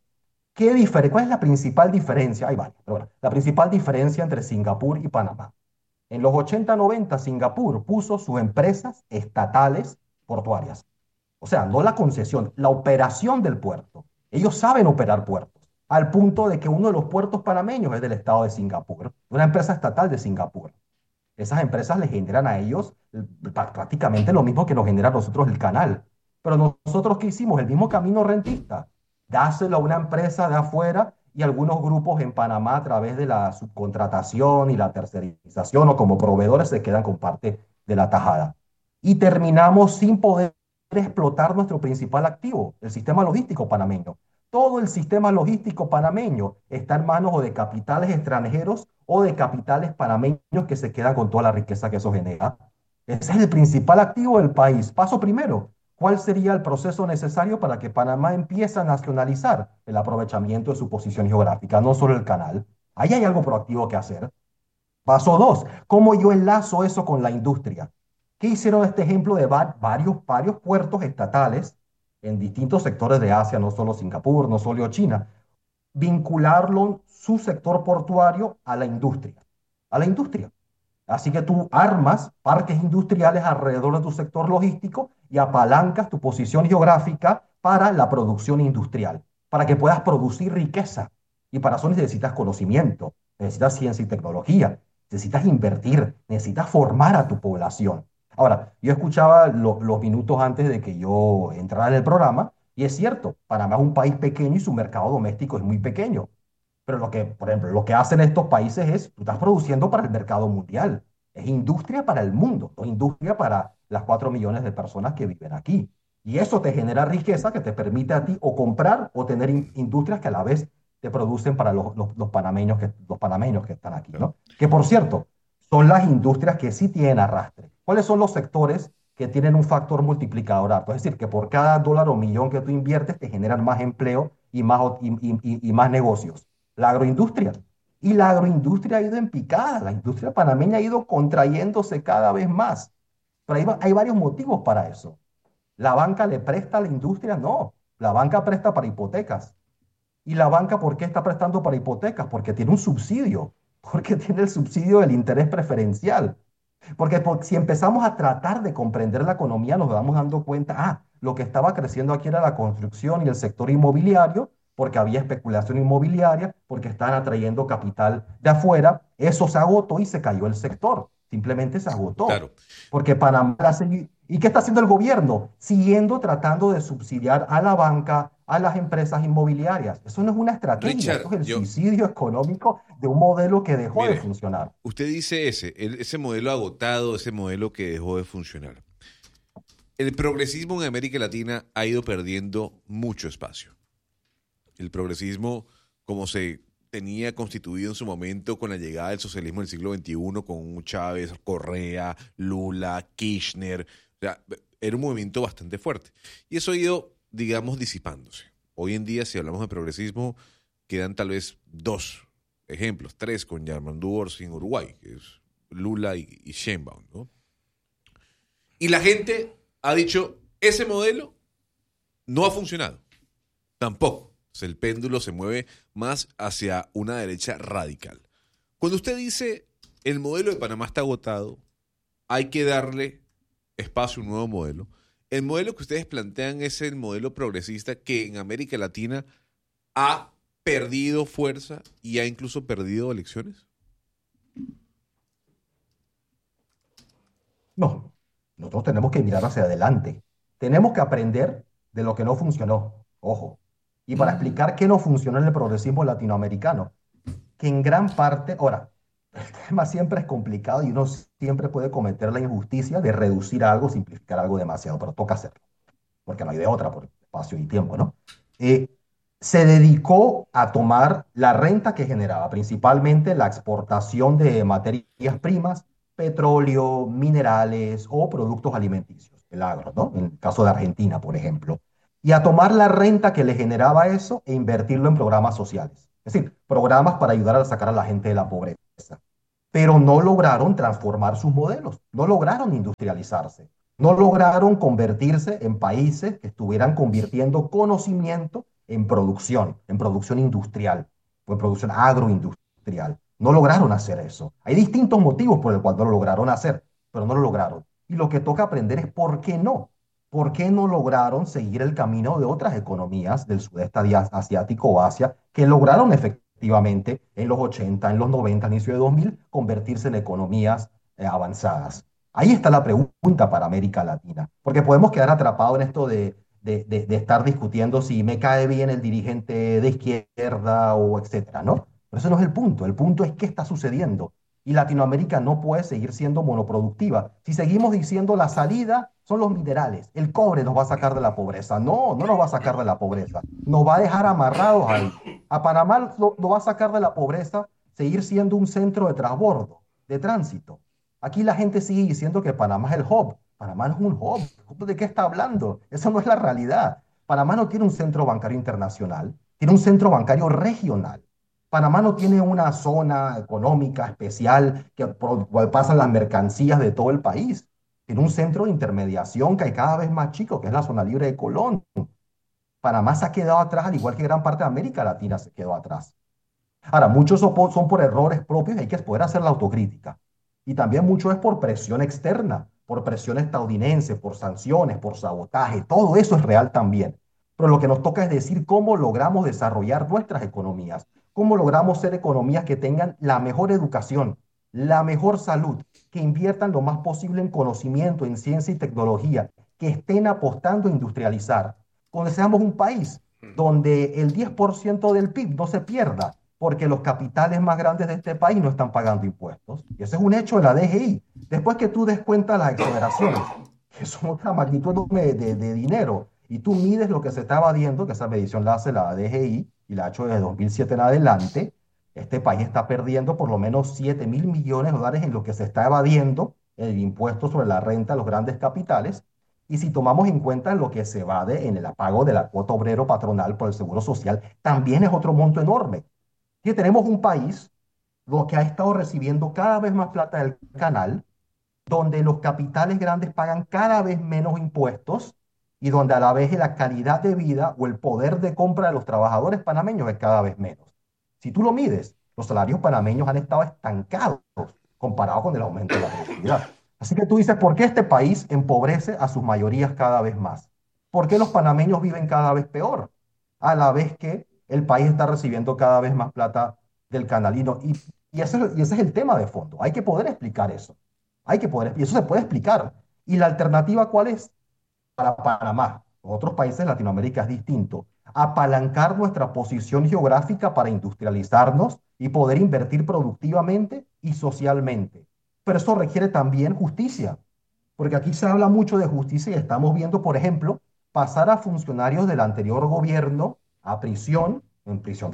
¿Cuál es la principal diferencia? Hay varias, pero bueno, la principal diferencia entre Singapur y Panamá. En los 80-90, Singapur puso sus empresas estatales portuarias. O sea, no la concesión, la operación del puerto. Ellos saben operar puertos, al punto de que uno de los puertos panameños es del estado de Singapur, una empresa estatal de Singapur. Esas empresas le generan a ellos prácticamente lo mismo que nos genera a nosotros el canal. Pero nosotros, ¿qué hicimos? El mismo camino rentista. Dáselo a una empresa de afuera y algunos grupos en Panamá a través de la subcontratación y la tercerización o como proveedores se quedan con parte de la tajada. Y terminamos sin poder explotar nuestro principal activo, el sistema logístico panameño. Todo el sistema logístico panameño está en manos o de capitales extranjeros o de capitales panameños que se quedan con toda la riqueza que eso genera. Ese es el principal activo del país. Paso primero, ¿cuál sería el proceso necesario para que Panamá empiece a nacionalizar el aprovechamiento de su posición geográfica, no solo el canal? Ahí hay algo proactivo que hacer. Paso dos, ¿cómo yo enlazo eso con la industria? ¿Qué hicieron este ejemplo de varios puertos estatales en distintos sectores de Asia, no solo Singapur, no solo China? Vincularlo su sector portuario a la industria. A la industria. Así que tú armas parques industriales alrededor de tu sector logístico y apalancas tu posición geográfica para la producción industrial, para que puedas producir riqueza. Y para eso necesitas conocimiento, necesitas ciencia y tecnología, necesitas invertir, necesitas formar a tu población. Ahora, yo escuchaba los minutos antes de que yo entrara en el programa, y es cierto, Panamá es un país pequeño y su mercado doméstico es muy pequeño. Pero por ejemplo, lo que hacen estos países es, tú estás produciendo para el mercado mundial. Es industria para el mundo, no industria para las 4 millones de personas que viven aquí. Y eso te genera riqueza que te permite a ti o comprar o tener industrias que a la vez te producen para los panameños que están aquí, ¿no? Que por cierto, son las industrias que sí tienen arrastre. ¿Cuáles son los sectores que tienen un factor multiplicador alto? Es decir, que por cada dólar o millón que tú inviertes te generan más empleo y más negocios. La agroindustria. Y la agroindustria ha ido en picada, la industria panameña ha ido contrayéndose cada vez más. Pero hay varios motivos para eso. ¿La banca le presta a la industria? No, la banca presta para hipotecas. ¿Y la banca por qué está prestando para hipotecas? Porque tiene un subsidio, porque tiene el subsidio del interés preferencial. Porque si empezamos a tratar de comprender la economía, nos vamos dando cuenta, lo que estaba creciendo aquí era la construcción y el sector inmobiliario, porque había especulación inmobiliaria, porque estaban atrayendo capital de afuera. Eso se agotó y se cayó el sector. Simplemente se agotó. Claro. Porque Panamá... ¿Y qué está haciendo el gobierno? Siguiendo tratando de subsidiar a la banca, a las empresas inmobiliarias. Eso no es una estrategia, Richard, eso es el suicidio económico de un modelo que dejó de funcionar. Usted dice ese modelo agotado, ese modelo que dejó de funcionar. El progresismo en América Latina ha ido perdiendo mucho espacio. El progresismo, como se tenía constituido en su momento con la llegada del socialismo del siglo XXI, con Chávez, Correa, Lula, Kirchner, o sea, era un movimiento bastante fuerte. Y eso ha ido, digamos, disipándose. Hoy en día, si hablamos de progresismo, quedan tal vez 2 ejemplos, 3 con Yamandu Orsi en Uruguay, que es Lula y Sheinbaum, ¿no? Y la gente ha dicho, ese modelo no ha funcionado. Tampoco. El péndulo se mueve más hacia una derecha radical. Cuando usted dice el modelo de Panamá está agotado, hay que darle espacio a un nuevo modelo. El modelo que ustedes plantean es el modelo progresista que en América Latina ha perdido fuerza y ha incluso perdido elecciones. No, nosotros tenemos que mirar hacia adelante. Tenemos que aprender de lo que no funcionó. Ojo. Y para explicar qué no funcionó en el progresismo latinoamericano, que en gran parte, ahora, el tema siempre es complicado y uno siempre puede cometer la injusticia de reducir algo, simplificar algo demasiado, pero toca hacerlo, porque no hay de otra, por espacio y tiempo, ¿no? Se dedicó a tomar la renta que generaba, principalmente la exportación de materias primas, petróleo, minerales o productos alimenticios. el agro, ¿no? En el caso de Argentina, por ejemplo. Y a tomar la renta que le generaba eso e invertirlo en programas sociales. Es decir, programas para ayudar a sacar a la gente de la pobreza. Pero no lograron transformar sus modelos, no lograron industrializarse, no lograron convertirse en países que estuvieran convirtiendo conocimiento en producción industrial o en producción agroindustrial. No lograron hacer eso. Hay distintos motivos por el cual no lo lograron hacer, pero no lo lograron. Y lo que toca aprender es por qué no. ¿Por qué no lograron seguir el camino de otras economías del sudeste asiático o Asia que lograron efectivamente en los 80, en los 90, inicio de 2000, convertirse en economías avanzadas? Ahí está la pregunta para América Latina, porque podemos quedar atrapados en esto de estar discutiendo si me cae bien el dirigente de izquierda o etcétera, ¿no? Pero ese no es el punto es qué está sucediendo. Y Latinoamérica no puede seguir siendo monoproductiva. Si seguimos diciendo la salida son los minerales, el cobre nos va a sacar de la pobreza. No, no nos va a sacar de la pobreza, nos va a dejar amarrados ahí. A Panamá lo va a sacar de la pobreza seguir siendo un centro de transbordo, de tránsito. Aquí la gente sigue diciendo que Panamá es el hub. Panamá no es un hub. ¿De qué está hablando? Eso no es la realidad. Panamá no tiene un centro bancario internacional, tiene un centro bancario regional. Panamá no tiene una zona económica especial por cual pasan las mercancías de todo el país. Tiene un centro de intermediación que hay cada vez más chico, que es la zona libre de Colón. Panamá se ha quedado atrás, al igual que gran parte de América Latina se quedó atrás. Ahora, muchos son por errores propios y hay que poder hacer la autocrítica. Y también mucho es por presión externa, por presión estadounidense, por sanciones, por sabotaje. Todo eso es real también. Pero lo que nos toca es decir cómo logramos desarrollar nuestras economías, cómo logramos ser economías que tengan la mejor educación, la mejor salud, que inviertan lo más posible en conocimiento, en ciencia y tecnología, que estén apostando a industrializar. Cuando seamos un país donde el 10% del PIB no se pierda, porque los capitales más grandes de este país no están pagando impuestos. Y ese es un hecho de la DGI. Después que tú des cuenta las exoneraciones, que son otra magnitud de dinero, y tú mides lo que se está evadiendo, que esa medición la hace la DGI, y la ha hecho desde 2007 en adelante, este país está perdiendo por lo menos 7.000 millones de dólares en lo que se está evadiendo el impuesto sobre la renta de los grandes capitales. Y si tomamos en cuenta lo que se evade en el pago de la cuota obrero patronal por el Seguro Social, también es otro monto enorme. Que tenemos un país lo que ha estado recibiendo cada vez más plata del canal, donde los capitales grandes pagan cada vez menos impuestos y donde a la vez la calidad de vida o el poder de compra de los trabajadores panameños es cada vez menos. Si tú lo mides, los salarios panameños han estado estancados comparado con el aumento de la productividad. Así que tú dices, ¿por qué este país empobrece a sus mayorías cada vez más? ¿Por qué los panameños viven cada vez peor? A la vez que el país está recibiendo cada vez más plata del canalino. Y ese es el tema de fondo. Hay que poder explicar eso. Y eso se puede explicar. ¿Y la alternativa cuál es? Para Panamá, otros países de Latinoamérica es distinto. Apalancar nuestra posición geográfica para industrializarnos y poder invertir productivamente y socialmente. Pero eso requiere también justicia, porque aquí se habla mucho de justicia y estamos viendo, por ejemplo, pasar a funcionarios del anterior gobierno a prisión, en prisión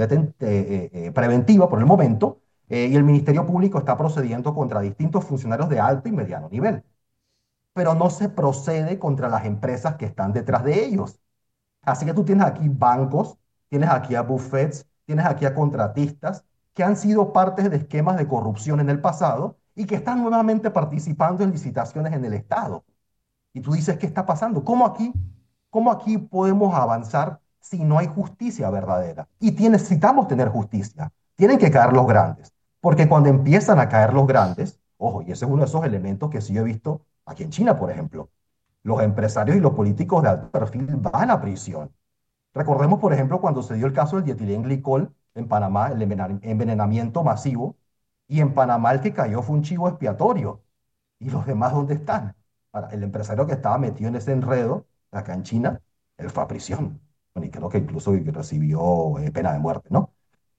preventiva por el momento, y el Ministerio Público está procediendo contra distintos funcionarios de alto y mediano nivel. Pero no se procede contra las empresas que están detrás de ellos. Así que tú tienes aquí bancos, tienes aquí a buffets, tienes aquí a contratistas que han sido parte de esquemas de corrupción en el pasado y que están nuevamente participando en licitaciones en el Estado. Y tú dices, ¿qué está pasando? ¿Cómo aquí podemos avanzar si no hay justicia verdadera? Y necesitamos tener justicia. Tienen que caer los grandes. Porque cuando empiezan a caer los grandes, ojo, y ese es uno de esos elementos que sí he visto aquí en China, por ejemplo, los empresarios y los políticos de alto perfil van a prisión. Recordemos, por ejemplo, cuando se dio el caso del dietilenglicol en Panamá, el envenenamiento masivo, y en Panamá el que cayó fue un chivo expiatorio. ¿Y los demás dónde están? Ahora, el empresario que estaba metido en ese enredo, acá en China, él fue a prisión. Bueno, y creo que incluso recibió pena de muerte, ¿no?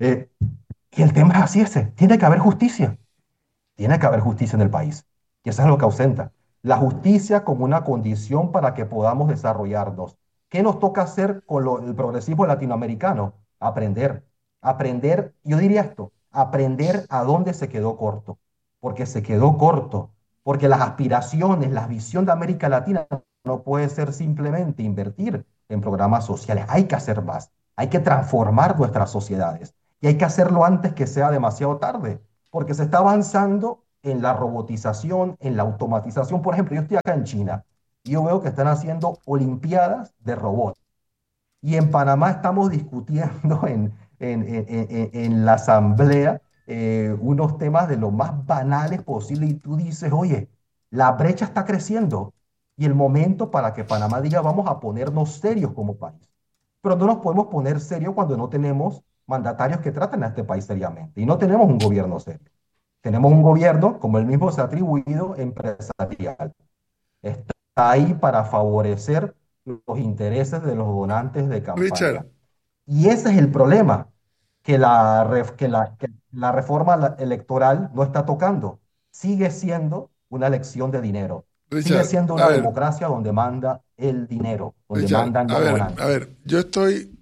Y el tema es así ese, tiene que haber justicia. Tiene que haber justicia en el país. Y eso es lo que ausenta. La justicia como una condición para que podamos desarrollarnos. ¿Qué nos toca hacer con el progresismo latinoamericano? Aprender. Aprender, yo diría esto, aprender a dónde se quedó corto. Porque se quedó corto. Porque las aspiraciones, la visión de América Latina no puede ser simplemente invertir en programas sociales. Hay que hacer más. Hay que transformar nuestras sociedades. Y hay que hacerlo antes que sea demasiado tarde, porque se está avanzando en la robotización, en la automatización. Por ejemplo, yo estoy acá en China y yo veo que están haciendo olimpiadas de robots. Y en Panamá estamos discutiendo en la asamblea unos temas de lo más banales posible y tú dices, oye, la brecha está creciendo y el momento para que Panamá diga vamos a ponernos serios como país. Pero no nos podemos poner serios cuando no tenemos mandatarios que traten a este país seriamente y no tenemos un gobierno serio. Tenemos un gobierno, como él mismo se ha atribuido, empresarial. Está ahí para favorecer los intereses de los donantes de campaña. Richard, Y ese es el problema, que la reforma electoral no está tocando. Sigue siendo una elección de dinero. Sigue Richard, siendo a una ver, democracia donde manda el dinero, donde Richard, mandan los a donantes. ver, yo estoy,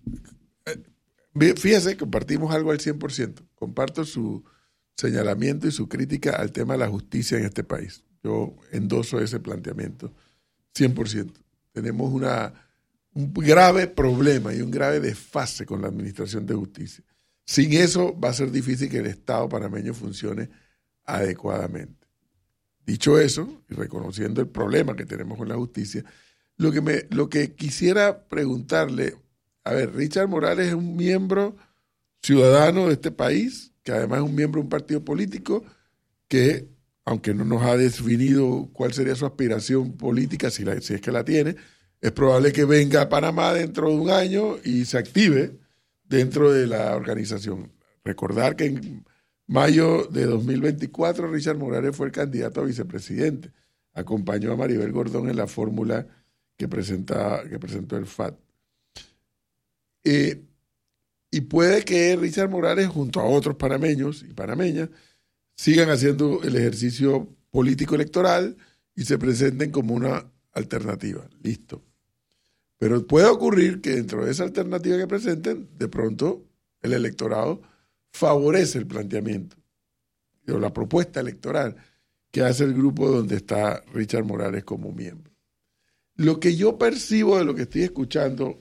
fíjese, compartimos algo al 100%. Comparto su señalamiento y su crítica al tema de la justicia en este país. Yo endoso ese planteamiento 100%. Tenemos un grave problema y un grave desfase con la administración de justicia. Sin eso va a ser difícil que el Estado panameño funcione adecuadamente. Dicho eso, y reconociendo el problema que tenemos con la justicia, lo que quisiera preguntarle, a ver, Richard Morales es un miembro ciudadano de este país, que además es un miembro de un partido político que, aunque no nos ha definido cuál sería su aspiración política, si es que la tiene, es probable que venga a Panamá dentro de un año y se active dentro de la organización. Recordar que en mayo de 2024 Richard Morales fue el candidato a vicepresidente. Acompañó a Maribel Gordón en la fórmula que presentó el FAT. Y puede que Richard Morales, junto a otros panameños y panameñas, sigan haciendo el ejercicio político electoral y se presenten como una alternativa. Listo. Pero puede ocurrir que dentro de esa alternativa que presenten, de pronto el electorado favorece el planteamiento o la propuesta electoral que hace el grupo donde está Richard Morales como miembro. Lo que yo percibo de lo que estoy escuchando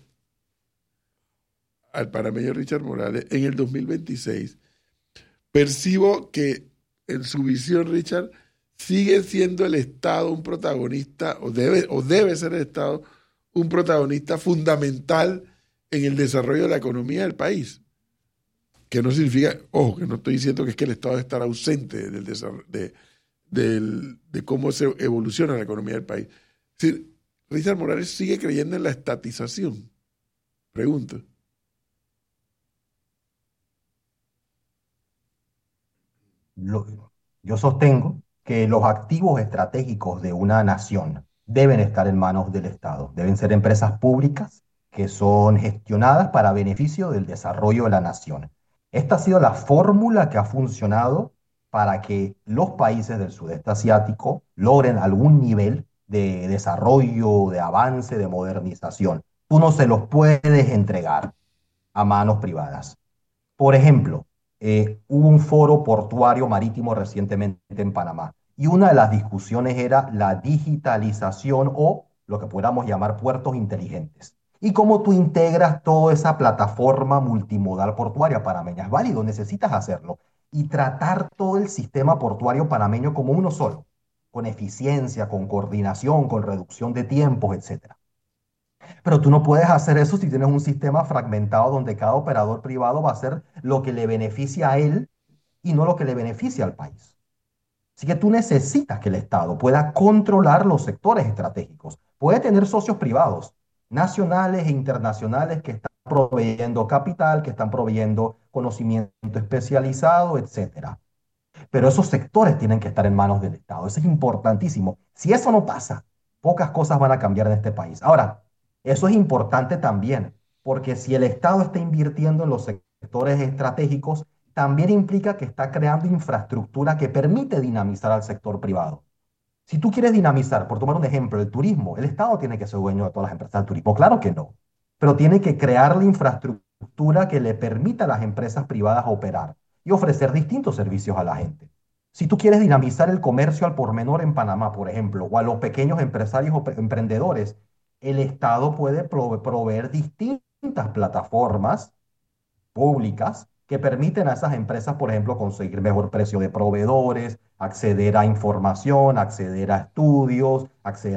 al panameño Richard Morales en el 2026, percibo que en su visión, Richard, sigue siendo el Estado un protagonista, o debe ser el Estado un protagonista fundamental en el desarrollo de la economía del país. Que no significa, ojo, que no estoy diciendo que es que el Estado debe estar ausente de cómo se evoluciona la economía del país. Es decir, Richard Morales sigue creyendo en la estatización. Pregunto. Lo- yo sostengo que los activos estratégicos de una nación deben estar en manos del Estado. Deben ser empresas públicas que son gestionadas para beneficio del desarrollo de la nación. Esta ha sido la fórmula que ha funcionado para que los países del sudeste asiático logren algún nivel de desarrollo, de avance, de modernización. Tú no se los puedes entregar a manos privadas. Por ejemplo, hubo un foro portuario marítimo recientemente en Panamá y una de las discusiones era la digitalización o lo que podamos llamar puertos inteligentes. Y cómo tú integras toda esa plataforma multimodal portuaria panameña. Es válido, necesitas hacerlo. Y tratar todo el sistema portuario panameño como uno solo, con eficiencia, con coordinación, con reducción de tiempos, etcétera. Pero tú no puedes hacer eso si tienes un sistema fragmentado donde cada operador privado va a hacer lo que le beneficia a él y no lo que le beneficia al país. Así que tú necesitas que el Estado pueda controlar los sectores estratégicos. Puede tener socios privados, nacionales e internacionales, que están proveyendo capital, que están proveyendo conocimiento especializado, etcétera. Pero esos sectores tienen que estar en manos del Estado. Eso es importantísimo. Si eso no pasa, pocas cosas van a cambiar en este país. Ahora, eso es importante también, porque si el Estado está invirtiendo en los sectores estratégicos, también implica que está creando infraestructura que permite dinamizar al sector privado. Si tú quieres dinamizar, por tomar un ejemplo, el turismo, el Estado tiene que ser dueño de todas las empresas del turismo. Claro que no, pero tiene que crear la infraestructura que le permita a las empresas privadas operar y ofrecer distintos servicios a la gente. Si tú quieres dinamizar el comercio al por menor en Panamá, por ejemplo, o a los pequeños empresarios o emprendedores, el Estado puede proveer distintas plataformas públicas que permiten a esas empresas, por ejemplo, conseguir mejor precio de proveedores, acceder a información, acceder a estudios, acceder